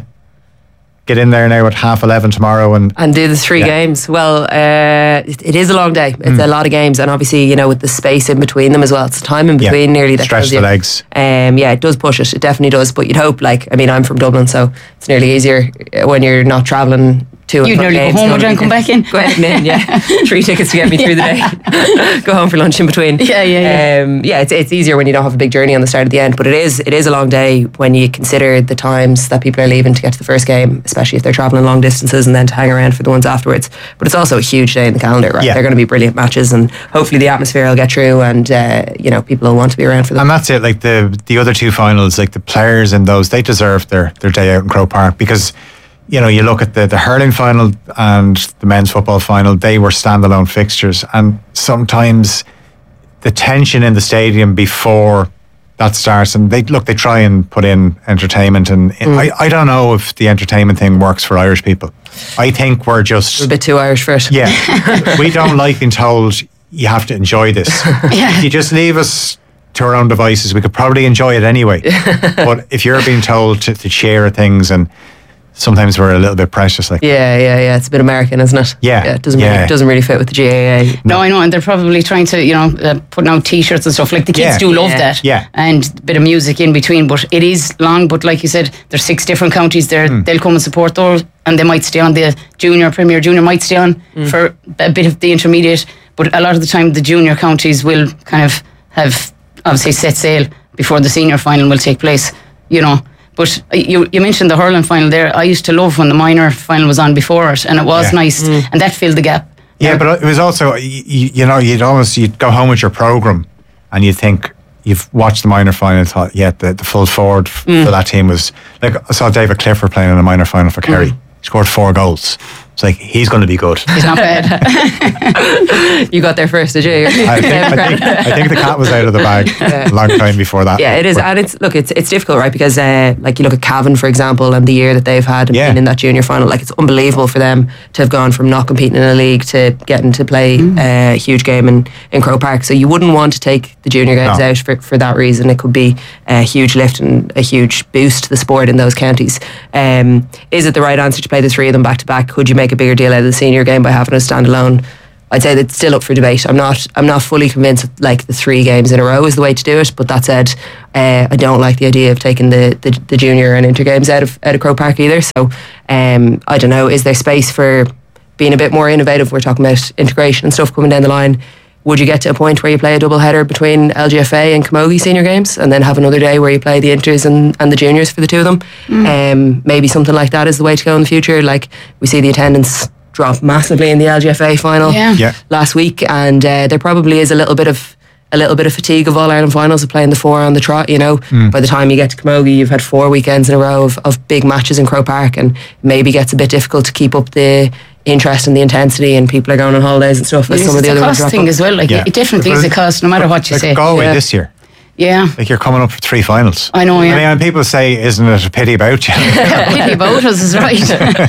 get in there now at half eleven tomorrow and and do the three Yeah. games? Well, uh, it, it is a long day. It's Mm. a lot of games, and obviously, you know, with the space in between them as well, it's the time in Yeah. between nearly that Stretch kills the you. legs. Um, yeah, it does push it. It definitely does. But you'd hope, like, I mean, I'm from Dublin, so it's nearly easier uh, when you're not travelling to. and You'd from nearly go games, home going- and then come back in. Go ahead and in, yeah. Three tickets to get me through the day. Go home for lunch in between. Yeah, yeah, yeah. Um, yeah, it's, it's easier when you don't have a big journey on the start at the end, but it is it is a long day when you consider the times that people are leaving to get to the first game, especially if they're travelling long distances, and then to hang around for the ones afterwards. But it's also a huge day in the calendar, right? Yeah. They're going to be brilliant matches, and hopefully the atmosphere will get through, and uh, you know, people will want to be around for them. And that's it. Like the the other two finals, like the players in those, they deserve their their day out in Croke Park, because, you know, you look at the the hurling final and the men's football final, they were standalone fixtures, and sometimes the tension in the stadium before that starts, and they look, they try and put in entertainment, and Mm. I, I don't know if the entertainment thing works for Irish people. I think we're just a bit too Irish for it. Yeah, we don't like being told you have to enjoy this. If you just leave us to our own devices, we could probably enjoy it anyway. But if you're being told to, to cheer at things, and sometimes we're a little bit precious, like Yeah, yeah, yeah. It's a bit American, isn't it? Yeah, it doesn't yeah. really, doesn't really fit with the G A A. No, I know, and they're probably trying to, you know, uh, putting out T-shirts and stuff. Like the kids Yeah. do love Yeah. that, Yeah. and a bit of music in between. But it is long. But like you said, there's six different counties there. Hmm. They'll come and support those, and they might stay on. The junior, premier, junior might stay on Mm. for a bit of the intermediate. But a lot of the time, the junior counties will kind of have obviously set sail before the senior final will take place. You know. But uh, you you mentioned the hurling final there. I used to love when the minor final was on before it, and it was Yeah. nice, Mm. and that filled the gap. Yeah, but it was also, you, you know, you'd almost, you'd go home with your programme and you'd think, you've watched the minor final and thought, yeah, the, the full forward f- Mm. for that team was, like, I saw David Clifford playing in the minor final for Kerry. He scored four goals. It's like, he's going to be good. He's not bad. You got there first, did you? I think, I, think, I think the cat was out of the bag Yeah. a long time before that. Yeah, it is, and it's look, it's it's difficult, right? Because uh, like you look at Cavan, for example, and the year that they've had and Yeah. been in that junior final, like it's unbelievable for them to have gone from not competing in a league to getting to play Mm. uh, a huge game in, in Croke Park. So you wouldn't want to take the junior games No. out for, for that reason. It could be a huge lift and a huge boost to the sport in those counties. Um, is it the right answer to play the three of them back to back? Could you make a bigger deal out of the senior game by having a standalone? I'd say that's still up for debate. I'm not. I'm not fully convinced that like the three games in a row is the way to do it. But that said, uh, I don't like the idea of taking the, the, the junior and inter games out of out of Croke Park either. So um, I don't know. Is there space for being a bit more innovative? We're talking about integration and stuff coming down the line. Would you get to a point where you play a double header between L G F A and Camogie senior games, and then have another day where you play the inters and, and the juniors for the two of them? Mm. Um, maybe something like that is the way to go in the future. Like we see the attendance drop massively in the L G F A final Yeah. Yeah. last week, and uh, there probably is a little bit of a little bit of fatigue of All Ireland finals of playing the four on the trot. You know, Mm. by the time you get to Camogie, you've had four weekends in a row of, of big matches in Croke Park, and maybe gets a bit difficult to keep up the interest and the intensity, and people are going on holidays and stuff. As It's some of the a other ones cost drop thing off. as well. Like Yeah. it, different things Well, it cost, no matter what you Like say. Galway Yeah. this year. Yeah. Like you're coming up for three finals. I know, yeah. I mean, when people say, "Isn't it a pity about you?" Pity about us is right.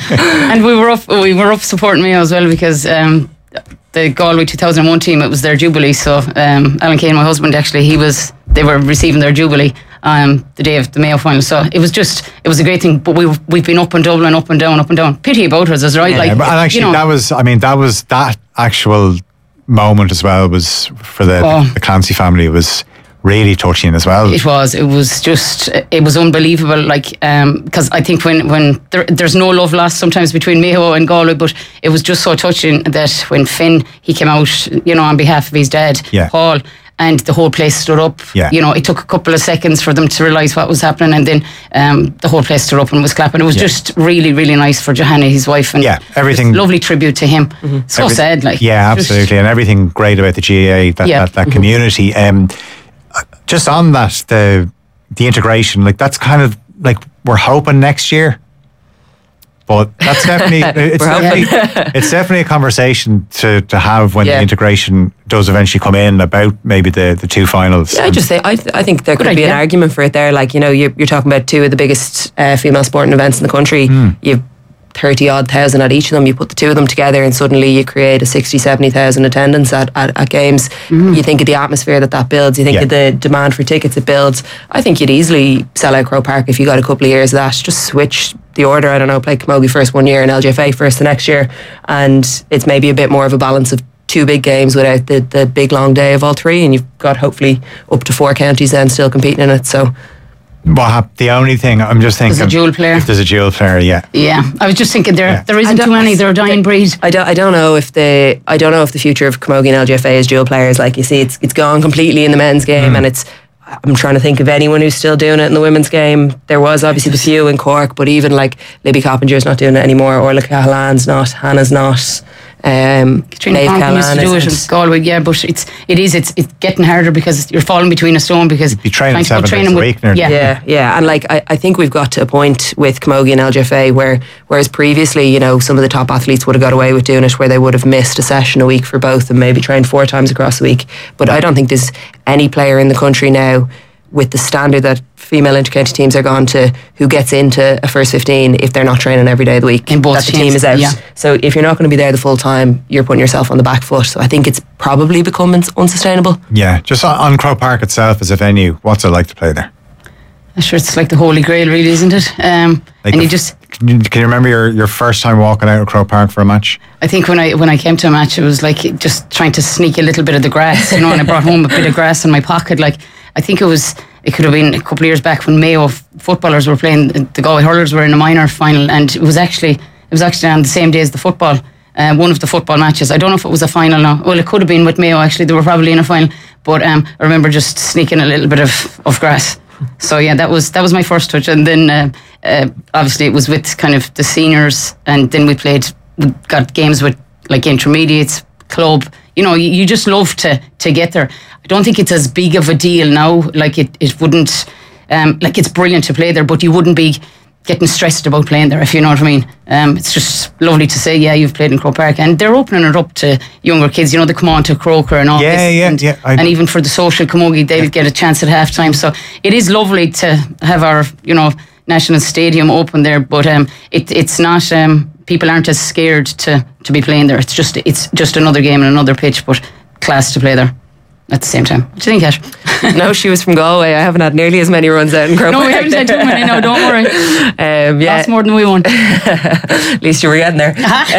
And we were up we were up supporting Mayo as well, because um, the Galway two thousand one team, it was their jubilee. So um, Alan Kane, my husband, actually, he was they were receiving their jubilee um, the day of the Mayo final. So it was just it was a great thing. But we we've been up and Dublin, up and down, up and down. Pity about us is right. Yeah, like but and actually, you know, that was. I mean, that was that actual moment as well. Was for the Oh. the Clancy family. It was really touching as well. It was. It was just. It was unbelievable. Like, because I think when when there, there's no love lost sometimes between Mayo and Galway, but it was just so touching that when Finn he came out, you know, on behalf of his dad, Yeah. Paul, and the whole place stood up. Yeah. You know, it took a couple of seconds for them to realise what was happening, and then um, the whole place stood up and was clapping. It was Yeah. just really, really nice for Johanna, his wife, and Yeah, everything- just lovely tribute to him. So Every- sad, like yeah, just- absolutely, and everything great about the G A A, that Yeah. that, that Mhm. community. Um, just on that, the the integration, like that's kind of like we're hoping next year. But that's definitely it's We're hoping. definitely it's definitely a conversation to, to have when Yeah. the integration does eventually come in about maybe the, the two finals. Yeah, I just say I, th- I think there Good could be an idea. argument for it there. Like you know, you're, you're talking about two of the biggest uh, female sporting events in the country. You've thirty odd thousand at each of them. You put the two of them together, and suddenly you create a sixty, seventy thousand attendance at, at, at games. You think of the atmosphere that that builds. You think Yeah. of the demand for tickets it builds. I think you'd easily sell out Croke Park if you got a couple of years of that. Just switch the order. I don't know, play Camogie first one year and L G F A first the next year, and it's maybe a bit more of a balance of two big games without the, the big long day of all three, and you've got hopefully up to four counties then still competing in it. So What hap- the only thing I'm just thinking, There's a dual player. if there's a dual player, yeah. Yeah, I was just thinking there Yeah. there isn't too many. They're a dying breed. I don't, I don't know if the I don't know if the future of Camogie and L G F A is dual players. Like you see, it's it's gone completely in the men's game, Mm. and it's. I'm trying to think of anyone who's still doing it in the women's game. There was obviously the few in Cork, but even like Libby Coppinger's not doing it anymore. Orla Cahallan's not. Hannah's not. Um, Katrina Maeve Conklin used to Cahallan do it in isn't. Galway, yeah, but it's it is it's it's getting harder because you're falling between a stone because Be training trying to go seven training days a with- week nearly. yeah. Yeah, yeah, and like I, I think we've got to a point with Camogie and L G F A where, whereas previously, you know, some of the top athletes would have got away with doing it, where they would have missed a session a week for both and maybe trained four times across the week. But I don't think there's any player in the country now with the standard that female intercounty teams are gone to who gets into a first fifteen if they're not training every day of the week. In both that the teams, team is out. yeah. So if you're not going to be there the full time, you're putting yourself on the back foot. So I think it's probably become uns- unsustainable. Yeah, just on, on Croke Park itself as a venue, what's it like to play there? I'm sure it's like the holy grail, really, isn't it? Um, Like and the you f- just, Can you, can you remember your, your first time walking out of Croke Park for a match? I think when I when I came to a match, it was like just trying to sneak a little bit of the grass, you know, and I brought home a bit of grass in my pocket. Like I think it was, it could have been a couple of years back when Mayo f- footballers were playing, the Galway hurlers were in a minor final, and it was actually it was actually on the same day as the football. Uh, one of the football matches. I don't know if it was a final now. Well, it could have been with Mayo, actually. They were probably in a final. But um, I remember just sneaking a little bit of, of grass. So yeah, that was that was my first touch. And then uh, uh, obviously it was with kind of the seniors, and then we played, we got games with like intermediates, club. You know, you, you just love to to get there. I don't think it's as big of a deal now. Like it, it wouldn't, um, like it's brilliant to play there, but you wouldn't be getting stressed about playing there, if you know what I mean. Um, it's just lovely to say, yeah, you've played in Croke Park, and they're opening it up to younger kids. You know, they come on to Croker and all Yeah, this, yeah, and, yeah, I- and even for the social camogie, they'll get a chance at half time. So it is lovely to have our, you know, national stadium open there, but um, it, it's not. Um, people aren't as scared to to be playing there. It's just it's just another game and another pitch, but class to play there at the same time. What do you think, Ash? No, she was from Galway. I haven't had nearly as many runs out in Croke No, Park. we haven't had too many. No, don't worry. Um, yeah, Lost more than we won. At least you were getting there.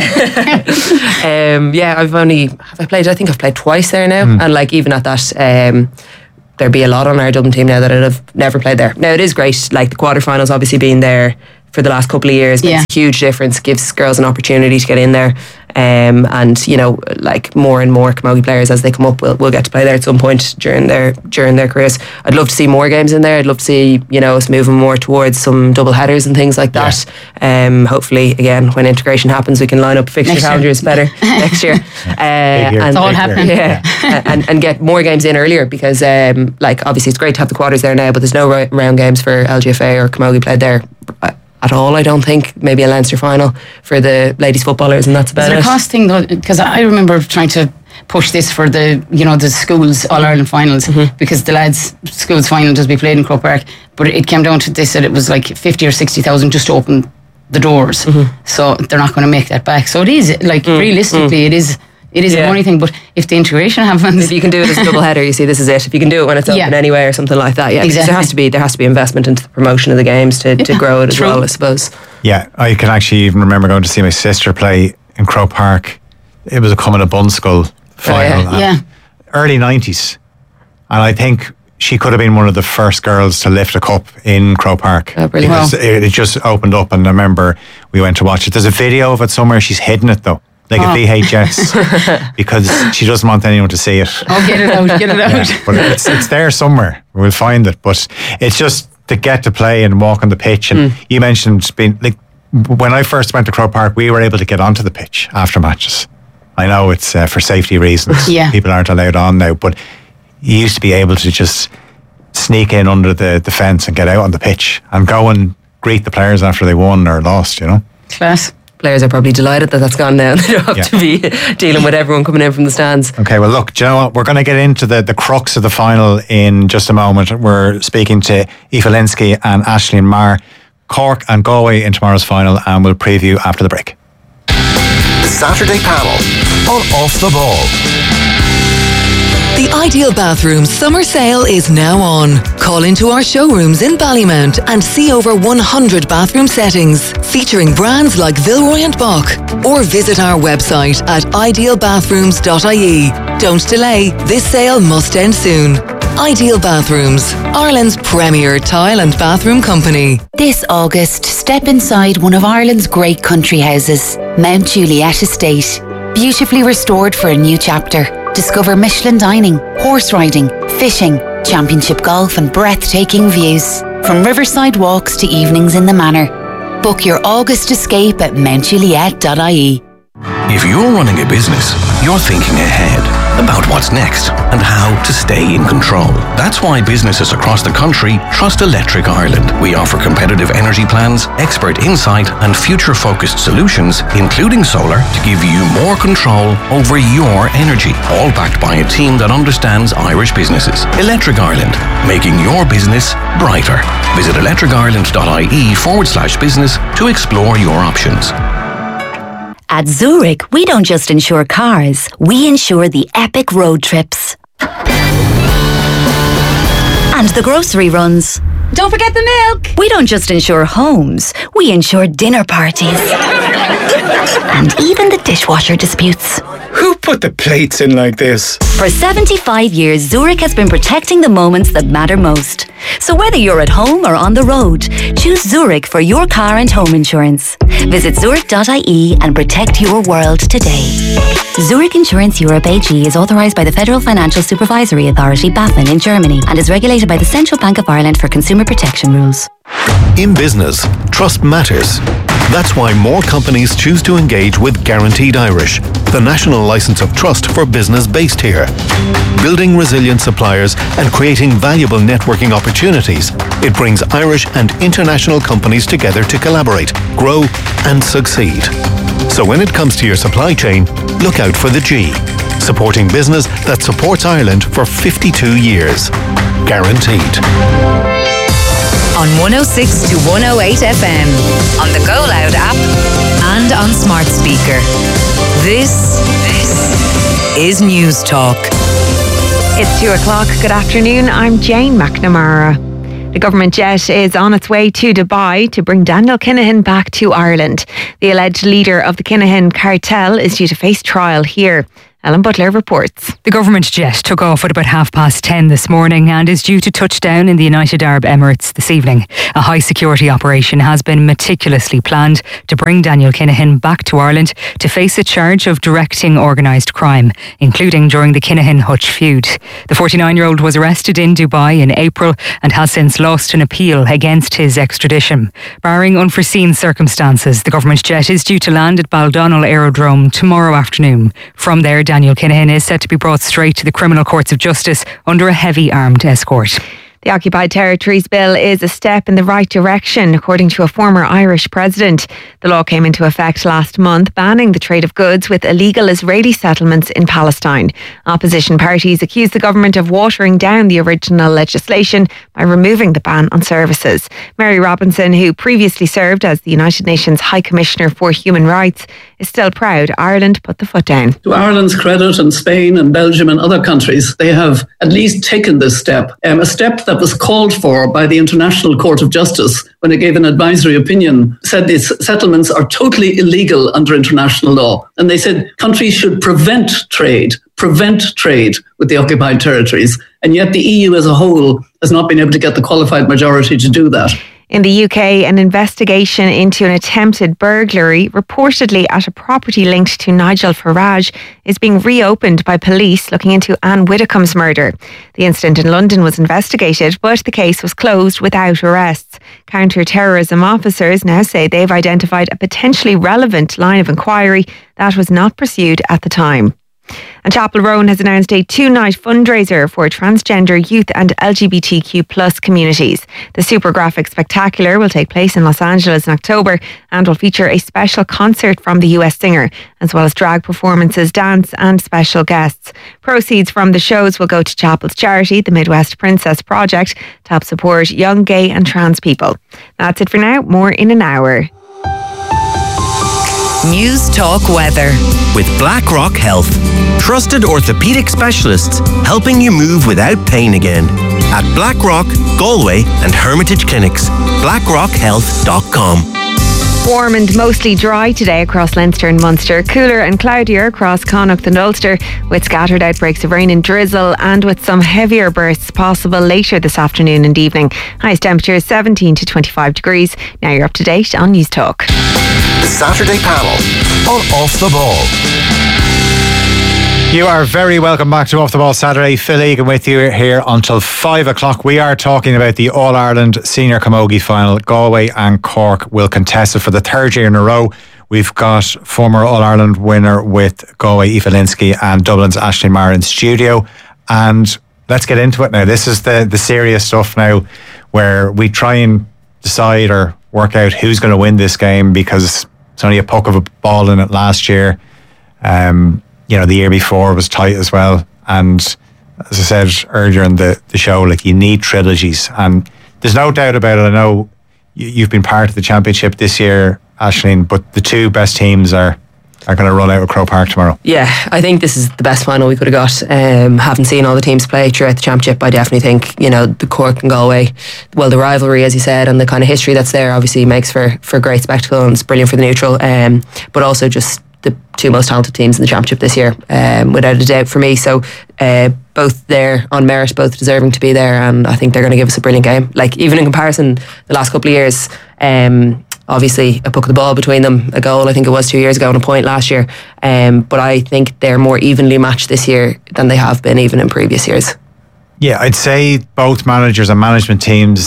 um, yeah, I've only have I played. I think I've played twice there now, Mm. and like even at that, um, there'd be a lot on our Dublin team now that I'd have never played there. Now it is great. Like the quarterfinals, obviously being there for the last couple of years makes Yeah. a huge difference. Gives girls an opportunity to get in there, um, and you know, like more and more camogie players as they come up will will get to play there at some point during their during their careers. I'd love to see more games in there. I'd love to see you know us moving more towards some double headers and things like that. Um, hopefully, again, when integration happens, we can line up fixture Next year. calendars better next year. Uh, and It's all happening. yeah, and and get more games in earlier because um, like obviously it's great to have the quarters there now, but there's no ro- round games for L G F A or camogie played there uh, at all. I don't think. Maybe a Leinster final for the ladies footballers, and that's about Is there a it. cost thing though? Because I remember trying to push this for the you know the schools All Ireland finals because the lads schools final does be played in Croke Park, but it came down to they said it was like fifty or sixty thousand just to open the doors, so they're not going to make that back. So it is like realistically, it is. It is Yeah. a money thing, but if the integration happens, If you can do it as a double header, you see this is it. If you can do it when it's open Yeah. anyway or something like that, yeah. Because Exactly. there has to be there has to be investment into the promotion of the games to, to Yeah, grow it as true. well, I suppose. Yeah, I can actually even remember going to see my sister play in Croke Park. It was a Cummina Bunskull final. yeah. and Yeah. Early nineties. And I think she could have been one of the first girls to lift a cup in Croke Park. Oh, brilliant. Because it, it just opened up, and I remember we went to watch it. There's a video of it somewhere. She's hidden it though, like Oh. a V H S, because she doesn't want anyone to see it. oh, get it out, get it out. Yeah, but it's it's there somewhere. We'll find it. But it's just to get to play and walk on the pitch. And you mentioned being like when I first went to Croke Park, we were able to get onto the pitch after matches. I know it's uh, for safety reasons. Yeah. People aren't allowed on now, but you used to be able to just sneak in under the, the fence and get out on the pitch and go and greet the players after they won or lost, you know? Class. Players are probably delighted that that's gone now. They don't have Yeah. to be dealing with everyone coming in from the stands. Okay, well, look, do you know what? We're going to get into the, the crux of the final in just a moment. We're speaking to Aoife Linsky and Aisling Maher, Cork and Galway in tomorrow's final, and we'll preview after the break. The Saturday panel on Off the Ball. The Ideal Bathroom summer sale is now on. Call into our showrooms in Ballymount and see over one hundred bathroom settings featuring brands like Villeroy and Boch, or visit our website at ideal bathrooms dot I E. Don't delay, this sale must end soon. Ideal Bathrooms, Ireland's premier tile and bathroom company. This August, step inside one of Ireland's great country houses, Mount Juliet Estate. Beautifully restored for a new chapter. Discover Michelin dining, horse riding, fishing, championship golf and breathtaking views. From riverside walks to evenings in the manor. Book your August escape at mount juliet dot I E. If you're running a business, you're thinking ahead about what's next and how to stay in control. That's why businesses across the country trust Electric Ireland. We offer competitive energy plans, expert insight, and future-focused solutions, including solar, to give you more control over your energy, all backed by a team that understands Irish businesses. Electric Ireland, making your business brighter. Visit electric ireland dot I E forward slash business to explore your options. At Zurich, we don't just insure cars, we insure the epic road trips. And the grocery runs. Don't forget the milk! We don't just insure homes, we insure dinner parties. And even the dishwasher disputes. Who put the plates in like this? For seventy-five years, Zurich has been protecting the moments that matter most. So whether you're at home or on the road, choose Zurich for your car and home insurance. Visit zurich dot I E and protect your world today. Zurich Insurance Europe A G is authorised by the Federal Financial Supervisory Authority, BaFin, in Germany, and is regulated by the Central Bank of Ireland for consumer protection rules. In business, trust matters. That's why more companies choose to engage with Guaranteed Irish, the national license of trust for business based here. Building resilient suppliers and creating valuable networking opportunities, it brings Irish and international companies together to collaborate, grow and succeed. So when it comes to your supply chain, look out for the G, supporting business that supports Ireland for fifty-two years. Guaranteed. On one oh six to one oh eight F M, on the Go Loud app, and on smart speaker. This, this is News Talk. It's two o'clock. Good afternoon. I'm Jane McNamara. The government jet is on its way to Dubai to bring Daniel Kinahan back to Ireland. The alleged leader of the Kinahan cartel is due to face trial here. Ellen Butler reports. The government jet took off at about half past ten this morning and is due to touch down in the United Arab Emirates this evening. A high security operation has been meticulously planned to bring Daniel Kinahan back to Ireland to face a charge of directing organised crime, including during the Kinahan-Hutch feud. The forty-nine-year-old was arrested in Dubai in April and has since lost an appeal against his extradition. Barring unforeseen circumstances, the government jet is due to land at Baldonnel Aerodrome tomorrow afternoon. From there, Daniel Kinahan is set to be brought straight to the criminal courts of justice under a heavy armed escort. The Occupied Territories Bill is a step in the right direction, according to a former Irish president. The law came into effect last month, banning the trade of goods with illegal Israeli settlements in Palestine. Opposition parties accuse the government of watering down the original legislation by removing the ban on services. Mary Robinson, who previously served as the United Nations High Commissioner for Human Rights, is still proud Ireland put the foot down. To Ireland's credit, and Spain and Belgium and other countries, they have at least taken this step, um, a step that was called for by the International Court of Justice when it gave an advisory opinion, said these settlements are totally illegal under international law. And they said countries should prevent trade, prevent trade with the occupied territories. And yet the E U as a whole has not been able to get the qualified majority to do that. In the U K, an investigation into an attempted burglary, reportedly at a property linked to Nigel Farage, is being reopened by police looking into Anne Widdecombe's murder. The incident in London was investigated, but the case was closed without arrests. Counter-terrorism officers now say they've identified a potentially relevant line of inquiry that was not pursued at the time. And Chapel Roan has announced a two-night fundraiser for transgender youth and L G B T Q plus communities. The Super Graphic Spectacular will take place in Los Angeles in October and will feature a special concert from the U S singer, as well as drag performances, dance and special guests. Proceeds from the shows will go to Chapel's charity, the Midwest Princess Project, to help support young gay and trans people. That's it for now. More in an hour. News Talk weather. With BlackRock Health. Trusted orthopedic specialists helping you move without pain again. At BlackRock, Galway and Hermitage Clinics. blackrock health dot com. Warm and mostly dry today across Leinster and Munster. Cooler and cloudier across Connacht and Ulster, with scattered outbreaks of rain and drizzle, and with some heavier bursts possible later this afternoon and evening. Highest temperature is seventeen to twenty-five degrees. Now you're up to date on News Talk. The Saturday panel on Off the Ball. You are very welcome back to Off the Ball Saturday. Phil Egan with you here until five o'clock. We are talking about the All-Ireland Senior Camogie Final. Galway and Cork will contest it for the third year in a row. We've got former All-Ireland winner with Galway, Aoife Linsky, and Dublin's Aisling Maher in studio. And let's get into it now. This is the, the serious stuff now, where we try and decide or work out who's going to win this game, because it's only a puck of a ball in it last year. Um... You know, the year before was tight as well. And as I said earlier in the, the show, like, you need trilogies. And there's no doubt about it. I know you, you've been part of the championship this year, Aisling, but the two best teams are, are going to run out of Croke Park tomorrow. Yeah, I think this is the best final we could have got. Um, having seen all the teams play throughout the championship, I definitely think, you know, the Cork and Galway, well, the rivalry, as you said, and the kind of history that's there obviously makes for, for great spectacle, and it's brilliant for the neutral. Um, but also just the two most talented teams in the championship this year, um, without a doubt for me. So uh, both there on merit, both deserving to be there, and I think they're going to give us a brilliant game. Like, even in comparison, the last couple of years, um, obviously a puck of the ball between them, a goal I think it was two years ago and a point last year. Um, but I think they're more evenly matched this year than they have been even in previous years. Yeah, I'd say both managers and management teams,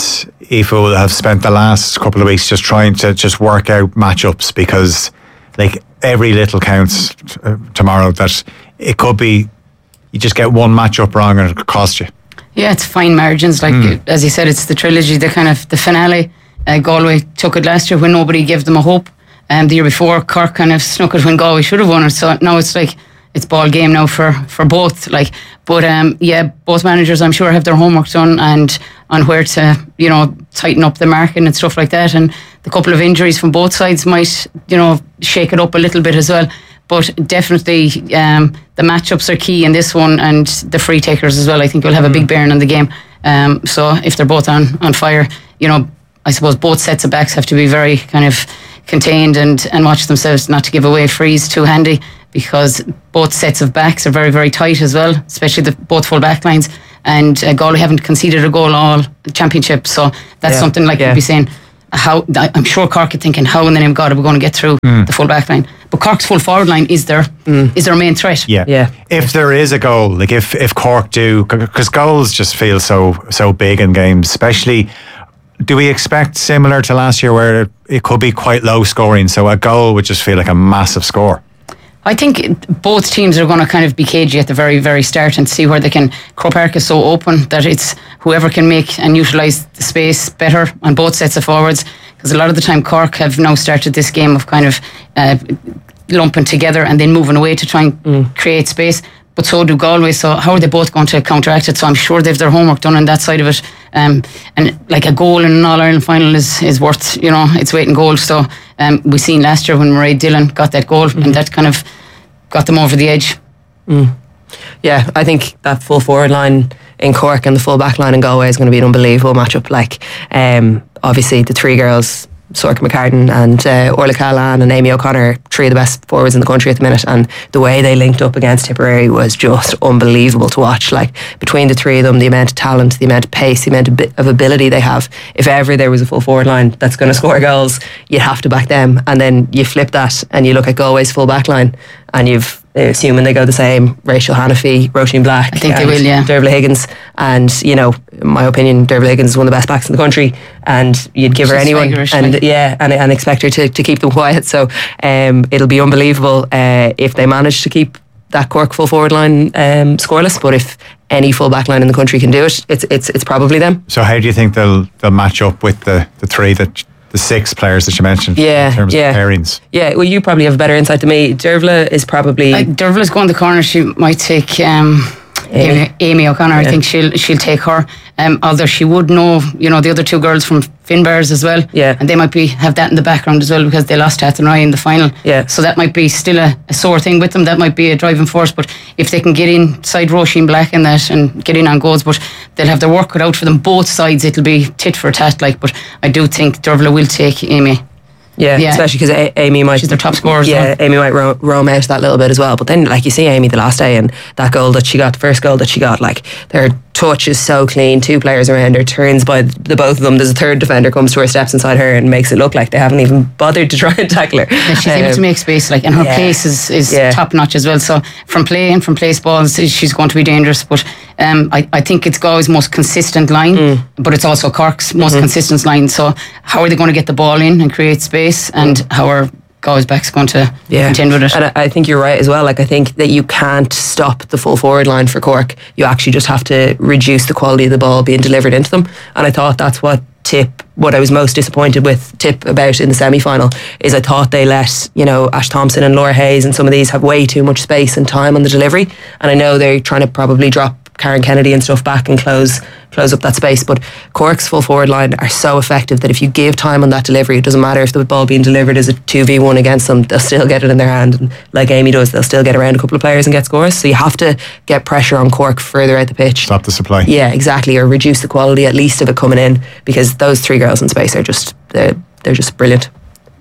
Aoife will have spent the last couple of weeks just trying to just work out matchups, because like every little counts uh, tomorrow. That it could be you just get one matchup wrong and it could cost you. Yeah, it's fine margins. Like Mm. as you said, it's the trilogy, the kind of the finale. Uh, Galway took it last year when nobody gave them a hope. Um, the year before, Cork kind of snuck it when Galway should have won it. So now it's like it's ball game now for, for both. Like, but um, yeah, both managers I'm sure have their homework done and on where to you know tighten up the marking and stuff like that. And the couple of injuries from both sides might you know shake it up a little bit as well. But definitely um, the matchups are key in this one, and the free takers as well. I think will have a big bearing on the game. Um, so if they're both on on fire, you know, I suppose both sets of backs have to be very kind of contained and, and watch themselves not to give away frees too handy, because both sets of backs are very, very tight as well, especially the both full back lines. And uh, Galway haven't conceded a goal all championship, so that's Yeah. something like Yeah. you'd be saying, how I'm sure Cork are thinking, how in the name of God are we going to get through Mm. the full back line? But Cork's full forward line is their is their main threat. Yeah. Yeah. If there is a goal, like if, if Cork do, because goals just feel so so big in games, especially, do we expect similar to last year where it could be quite low scoring, so a goal would just feel like a massive score? I think it- both teams are going to kind of be cagey at the very, very start and see where they can. Croke Park is so open that it's whoever can make and utilise the space better on both sets of forwards. Because a lot of the time Cork have now started this game of kind of uh, lumping together and then moving away to try and create space. But so do Galway. So how are they both going to counteract it? So I'm sure they've their homework done on that side of it. Um, and like a goal in an All Ireland final is is worth you know its weight in gold. So um, we seen last year when Mairead Dillon got that goal, and that kind of got them over the edge. Mm. Yeah, I think that full forward line in Cork and the full back line in Galway is going to be an unbelievable matchup. Like, um, obviously the three girls, Sorka McCartan and uh, Orla Callahan and Amy O'Connor, three of the best forwards in the country at the minute, and the way they linked up against Tipperary was just unbelievable to watch. Like, between the three of them, the amount of talent, the amount of pace, the amount of, bi- of ability they have. If ever there was a full forward line that's going to score goals, you'd have to back them. And then you flip that and you look at Galway's full back line, and you've assuming they go the same, Rachel Hannafy, Roisin Black, I think they and will, yeah. Dervla Higgins, and you know, in my opinion, Dervla Higgins is one of the best backs in the country, and you'd give her She's anyone, figurish, and like. yeah, and, and expect her to, to keep them quiet. So um, it'll be unbelievable uh, if they manage to keep that Cork full forward line um, scoreless. But if any full back line in the country can do it, it's it's it's probably them. So how do you think they'll they'll match up with the, the three that the six players that you mentioned Yeah, in terms yeah. of pairings? Yeah, well, you probably have a better insight than me. Dervla is probably Like Dervla's going the corner. She might take um, Amy. Amy, Amy O'Connor. Yeah. I think she'll she'll take her. Um, although she would know, you know, the other two girls from Finbars as well. Yeah. And they might be have that in the background as well because they lost Athenry in the final. Yeah. So that might be still a, a sore thing with them. That might be a driving force. But if they can get inside Roisin Black in that and get in on goals, but they'll have their work cut out for them both sides. It'll be tit for tat. Like, but I do think Dervla will take Amy. Yeah, Yeah. especially because a- Amy might. She's their top scorer as Yeah, well. Amy might ro- roam out that little bit as well. But then, like, you see Amy the last day and that goal that she got, the first goal that she got, like, their touch is so clean. Two players around her, turns by the both of them. There's a third defender comes to her, steps inside her, and makes it look like they haven't even bothered to try and tackle her. Yeah, she's able Um, to make space, like, and her yeah. pace is, is Yeah. top notch as well. So from play and from place balls, she's going to be dangerous. But um, I, I think it's Galway's most consistent line, Mm. but it's also Cork's most Mhm. consistent line. So how are they going to get the ball in and create space, and how are Galway's backs going to contend with it? And I, I think you're right as well. Like, I think that you can't stop the full forward line for Cork. You actually just have to reduce the quality of the ball being delivered into them. And I thought that's what Tip, what I was most disappointed with Tip about in the semi-final, is I thought they let, you know, Ash Thompson and Laura Hayes and some of these have way too much space and time on the delivery. And I know they're trying to probably drop Karen Kennedy and stuff back and close close up that space, but Cork's full forward line are so effective that if you give time on that delivery, it doesn't matter if the ball being delivered is a two v one against them, they'll still get it in their hand, and like Amy does, they'll still get around a couple of players and get scores. So you have to get pressure on Cork further out the pitch, stop the supply. yeah, exactly, or reduce the quality at least of it coming in, because those three girls in space are just they're, they're just brilliant.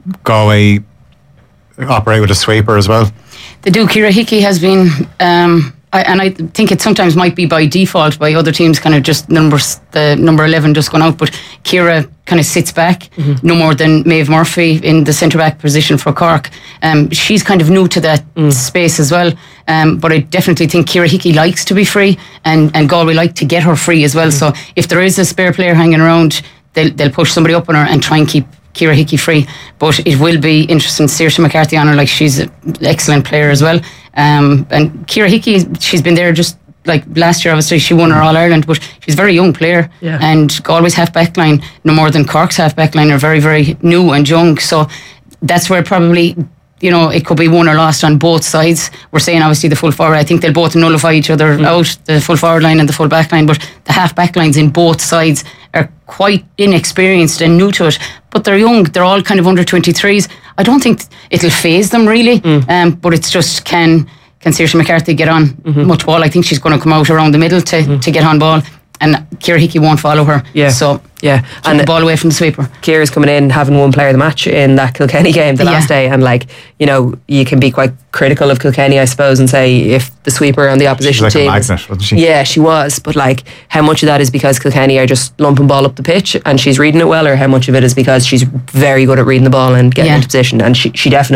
Galway operate with a sweeper as well. They do. Ciara Hickey has been, um, I, and I think it sometimes might be by default by other teams, kind of just numbers, the number eleven just gone out, but Ciara kind of sits back no more than Maeve Murphy in the centre back position for Cork. Um, she's kind of new to that space as well, um, but I definitely think Ciara Hickey likes to be free, and, and Galway like to get her free as well. So if there is a spare player hanging around, they'll, they'll push somebody up on her and try and keep Ciara Hickey free. But it will be interesting to see Saoirse McCarthy on her. Like, she's an excellent player as well. Um, and Ciara Hickey, she's been there just like last year, obviously she won her All Ireland, but she's a very young player. Yeah. And Galway's half back line, no more than Cork's half back line, are very, very new and young. So that's where probably, you know, it could be won or lost on both sides. We're saying obviously the full forward, I think they'll both nullify each other mm. out, the full forward line and the full back line, but the half back lines in both sides are quite inexperienced and new to it, but they're young, they're all kind of under twenty-threes. I don't think it'll phase them really, mm. um, but it's just can can Saoirse McCarthy get on mm-hmm. much ball. I think she's going to come out around the middle to, mm. to get on ball, and Ciara Hickey won't follow her. Yeah. So yeah, and the ball away from the sweeper. Ciara's coming in having one player of the match in that Kilkenny game the last yeah. day, and like, you know, you can be quite critical of Kilkenny, I suppose, and say if the sweeper on the opposition She's like team, a magnet, wasn't she? Yeah, she was, but like, how much of that is because Kilkenny are just lumping ball up the pitch and she's reading it well, or how much of it is because she's very good at reading the ball and getting Yeah. into position, and she she definitely